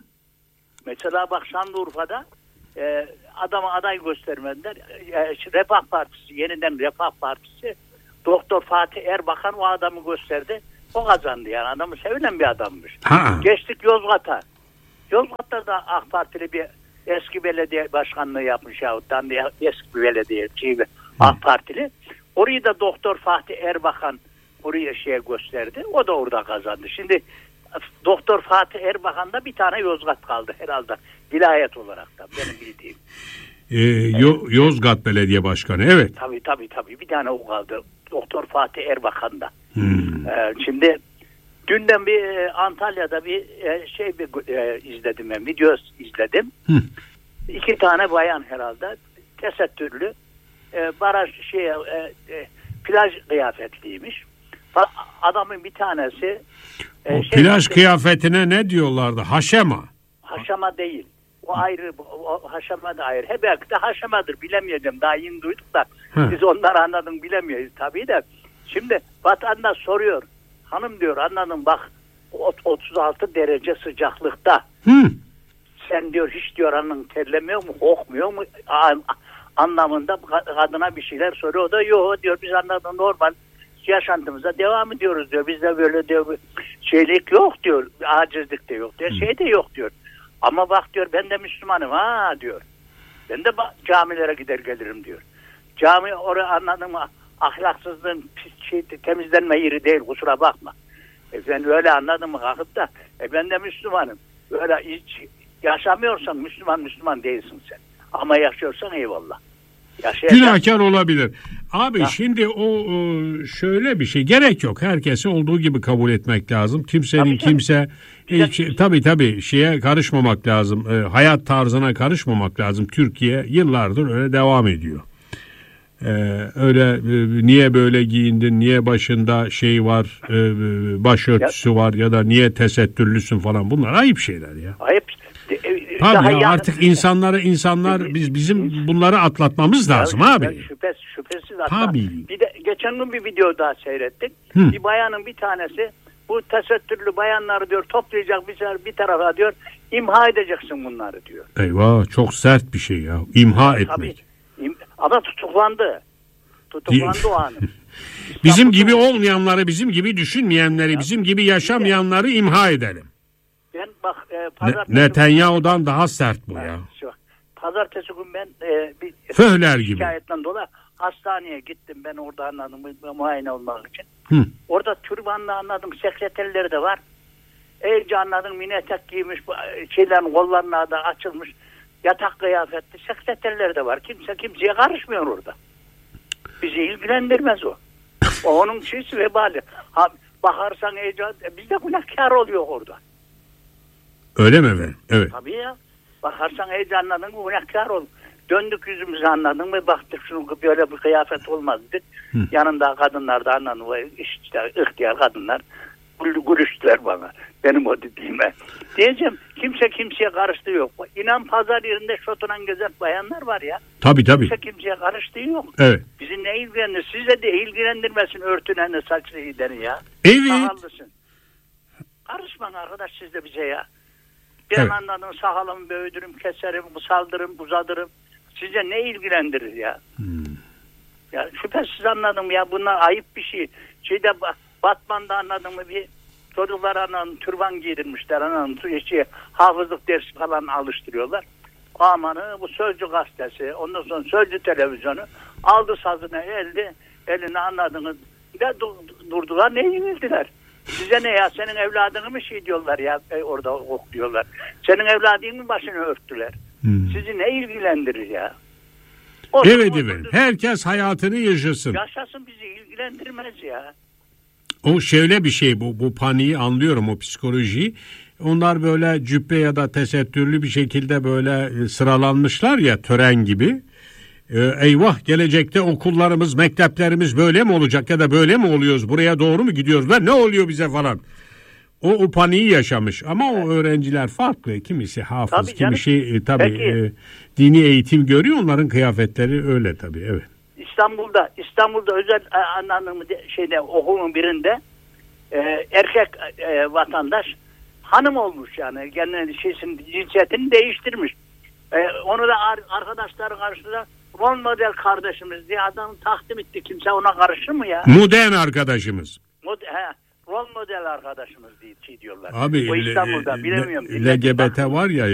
Mesela bak Şanlıurfa'da e, adama aday göstermediler. E, Refah Partisi, yeniden Refah Partisi Doktor Fatih Erbakan o adamı gösterdi. O kazandı yani. Adamı sevilen bir adammış. Ha. Geçtik Yozgat'a. Yozgat'ta da AK Partili bir eski belediye başkanlığı yapmış yahut da eski bir belediye şey, AK Partili. Orayı da Doktor Fatih Erbakan oraya şeye gösterdi. O da orada kazandı. Şimdi Doktor Fatih Erbakan'da bir tane Yozgat kaldı herhalde. Vilayet olarak da benim bildiğim. Ee, Yo- Yozgat Belediye Başkanı evet. Tabii tabii tabii bir tane o kaldı. Doktor Fatih Erbakan'da. Hmm. Ee, şimdi dünden bir e, Antalya'da bir e, şey bir e, izledim ben video izledim. Hmm. İki tane bayan herhalde tesettürlü e, baraj şey e, e, plaj kıyafetliymiş. Adamın bir tanesi e, o şey, plaj kıyafetine ne diyorlardı? Haşema. Haşama değil. O ayrı, o haşama da ayrı. He belki de haşamadır bilemeyeceğim. Daha yeni duyduk da He. biz onları anladım bilemeyiz tabii de. Şimdi vatandaş soruyor. Hanım diyor anladım bak otuz altı derece sıcaklıkta. Hı. Sen diyor hiç diyor anın terlemiyor mu, kokmuyor mu anlamında kadına bir şeyler soruyor. O da yok diyor biz anladım normal yaşantımıza devam ediyoruz diyor. Bizde böyle diyor şeylik yok diyor. Acizlik de yok diyor. Şey de yok diyor. Ama bak diyor ben de Müslümanım ha diyor. Ben de camilere gider gelirim diyor. Cami oraya anladın mı? Ahlaksızlığın pis şey, temizlenme yeri değil kusura bakma. E ben öyle anladım mı kalkıp da e ben de Müslümanım. Öyle hiç yaşamıyorsan Müslüman Müslüman değilsin sen. Ama yaşıyorsan eyvallah. Günahkar olabilir. Abi ya. Şimdi o şöyle bir şey gerek yok. Herkesi olduğu gibi kabul etmek lazım. Kimsenin tabii kimse hiç, tabii tabii şeye karışmamak lazım. E, hayat tarzına karışmamak lazım. Türkiye yıllardır öyle devam ediyor. Ee, öyle e, niye böyle giyindin, niye başında şey var, e, başörtüsü ya. var ya da niye tesettürlüsün falan bunlar ayıp şeyler ya. Ayıp. Tabii ya, artık insanları insanlar biz bizim bunları atlatmamız lazım ya, abi. Şüphesiz, şüphesiz hatta. Tabii. Bir de geçen gün bir video daha seyrettik. Hı. Bir bayanın bir tanesi bu tesettürlü bayanları diyor toplayacak bir, bir tarafa diyor imha edeceksin bunları diyor. Eyvah çok sert bir şey ya imha tabii, etmek. Tabii. Ama tutuklandı. Tutuklandı o anı. Bizim gibi olmayanları, bizim gibi düşünmeyenleri, ya. bizim gibi yaşamayanları imha edelim. Ben bak e, pazartesi ne, Netanyahu'dan daha sert bu ya. Şu, pazartesi gün ben e, bir Föhler gibi. Şikayetten dolayı hastaneye gittim. Ben orada anladım muayene olmak için. Hı. Orada türbanlı anladım sekreterleri de var. Iyice anladım mini etek giymiş şeylerin kollarına da açılmış. Yatak kıyafetli sekreterleri de var. Kimse kimseye karışmıyor orada. Bizi ilgilendirmez o. O onun şeysi vebali. Ha, bakarsan iyice biz de günahkar oluyor orada. Öyle mi efendim? Evet. Tabii ya. Bakarsan heyecanladın mı günahkar ol. Döndük yüzümüzü anladın mı baktık şunu böyle bir kıyafet olmaz dedik. Hı. Yanında kadınlar da anladın mı işte ihtiyar kadınlar gülüştüler bana. Benim o dediğime. Diyeceğim kimse kimseye karıştığı yok. İnan pazar yerinde şotunan gezen bayanlar var ya. Tabii tabii. Kimse kimseye karıştığı yok. Evet. Bizi ne ilgilendir? Size de ilgilendirmesin örtünen saçlı gideni ya. Evet. Sahallısın. Karışmayın arkadaş siz de bize ya. Ben evet. anladım sakalımı büyüdürüm, keserim, saldırırım, uzadırım. Size ne ilgilendirir ya? Hmm. Ya şüphesiz anladım ya bunlar ayıp bir şey. Şeyde Batman'da anladım mı bir çocuklar anladım türban giydirmişler anladım. Şey, hafızlık dersi falan alıştırıyorlar. Amanı bu Sözcü gazetesi, ondan sonra Sözcü televizyonu aldı sazını elde, eline anladınız. Bir de durdular ne yenildiler. Size ne ya senin evladını mı şey diyorlar ya e, orada ok diyorlar. Senin evladını mı başını örttüler. Hmm. Sizi ne ilgilendirir ya? Olsun, evet olsun. efendim. Herkes hayatını yaşasın. Yaşasın, bizi ilgilendirmez ya. O şöyle bir şey, bu bu paniği anlıyorum, o psikolojiyi. Onlar böyle cübbe ya da tesettürlü bir şekilde böyle sıralanmışlar ya, tören gibi. Ee, eyvah, gelecekte okullarımız, mekteplerimiz böyle mi olacak ya da böyle mi oluyoruz? Buraya doğru mu gidiyoruz? Ve ne oluyor bize falan? O, o paniği yaşamış ama evet. O öğrenciler farklı. Kimisi hafız, tabii kimisi e, tabii e, dini eğitim görüyor. Onların kıyafetleri öyle tabii. Evet. İstanbul'da İstanbul'da özel anlamı şeyde okulun birinde e, erkek e, vatandaş hanım olmuş, yani genel şeysin, cinsiyetini değiştirmiş. E, onu da ar- arkadaşları karşısında rol model kardeşimiz diye adam takdim etti. Kimse ona karışır mı ya? Modern arkadaşımız. Mod- he, rol model arkadaşımız diye şey diyorlar. Abi, o İstanbul'da le, bilemiyorum. L G B T var ya.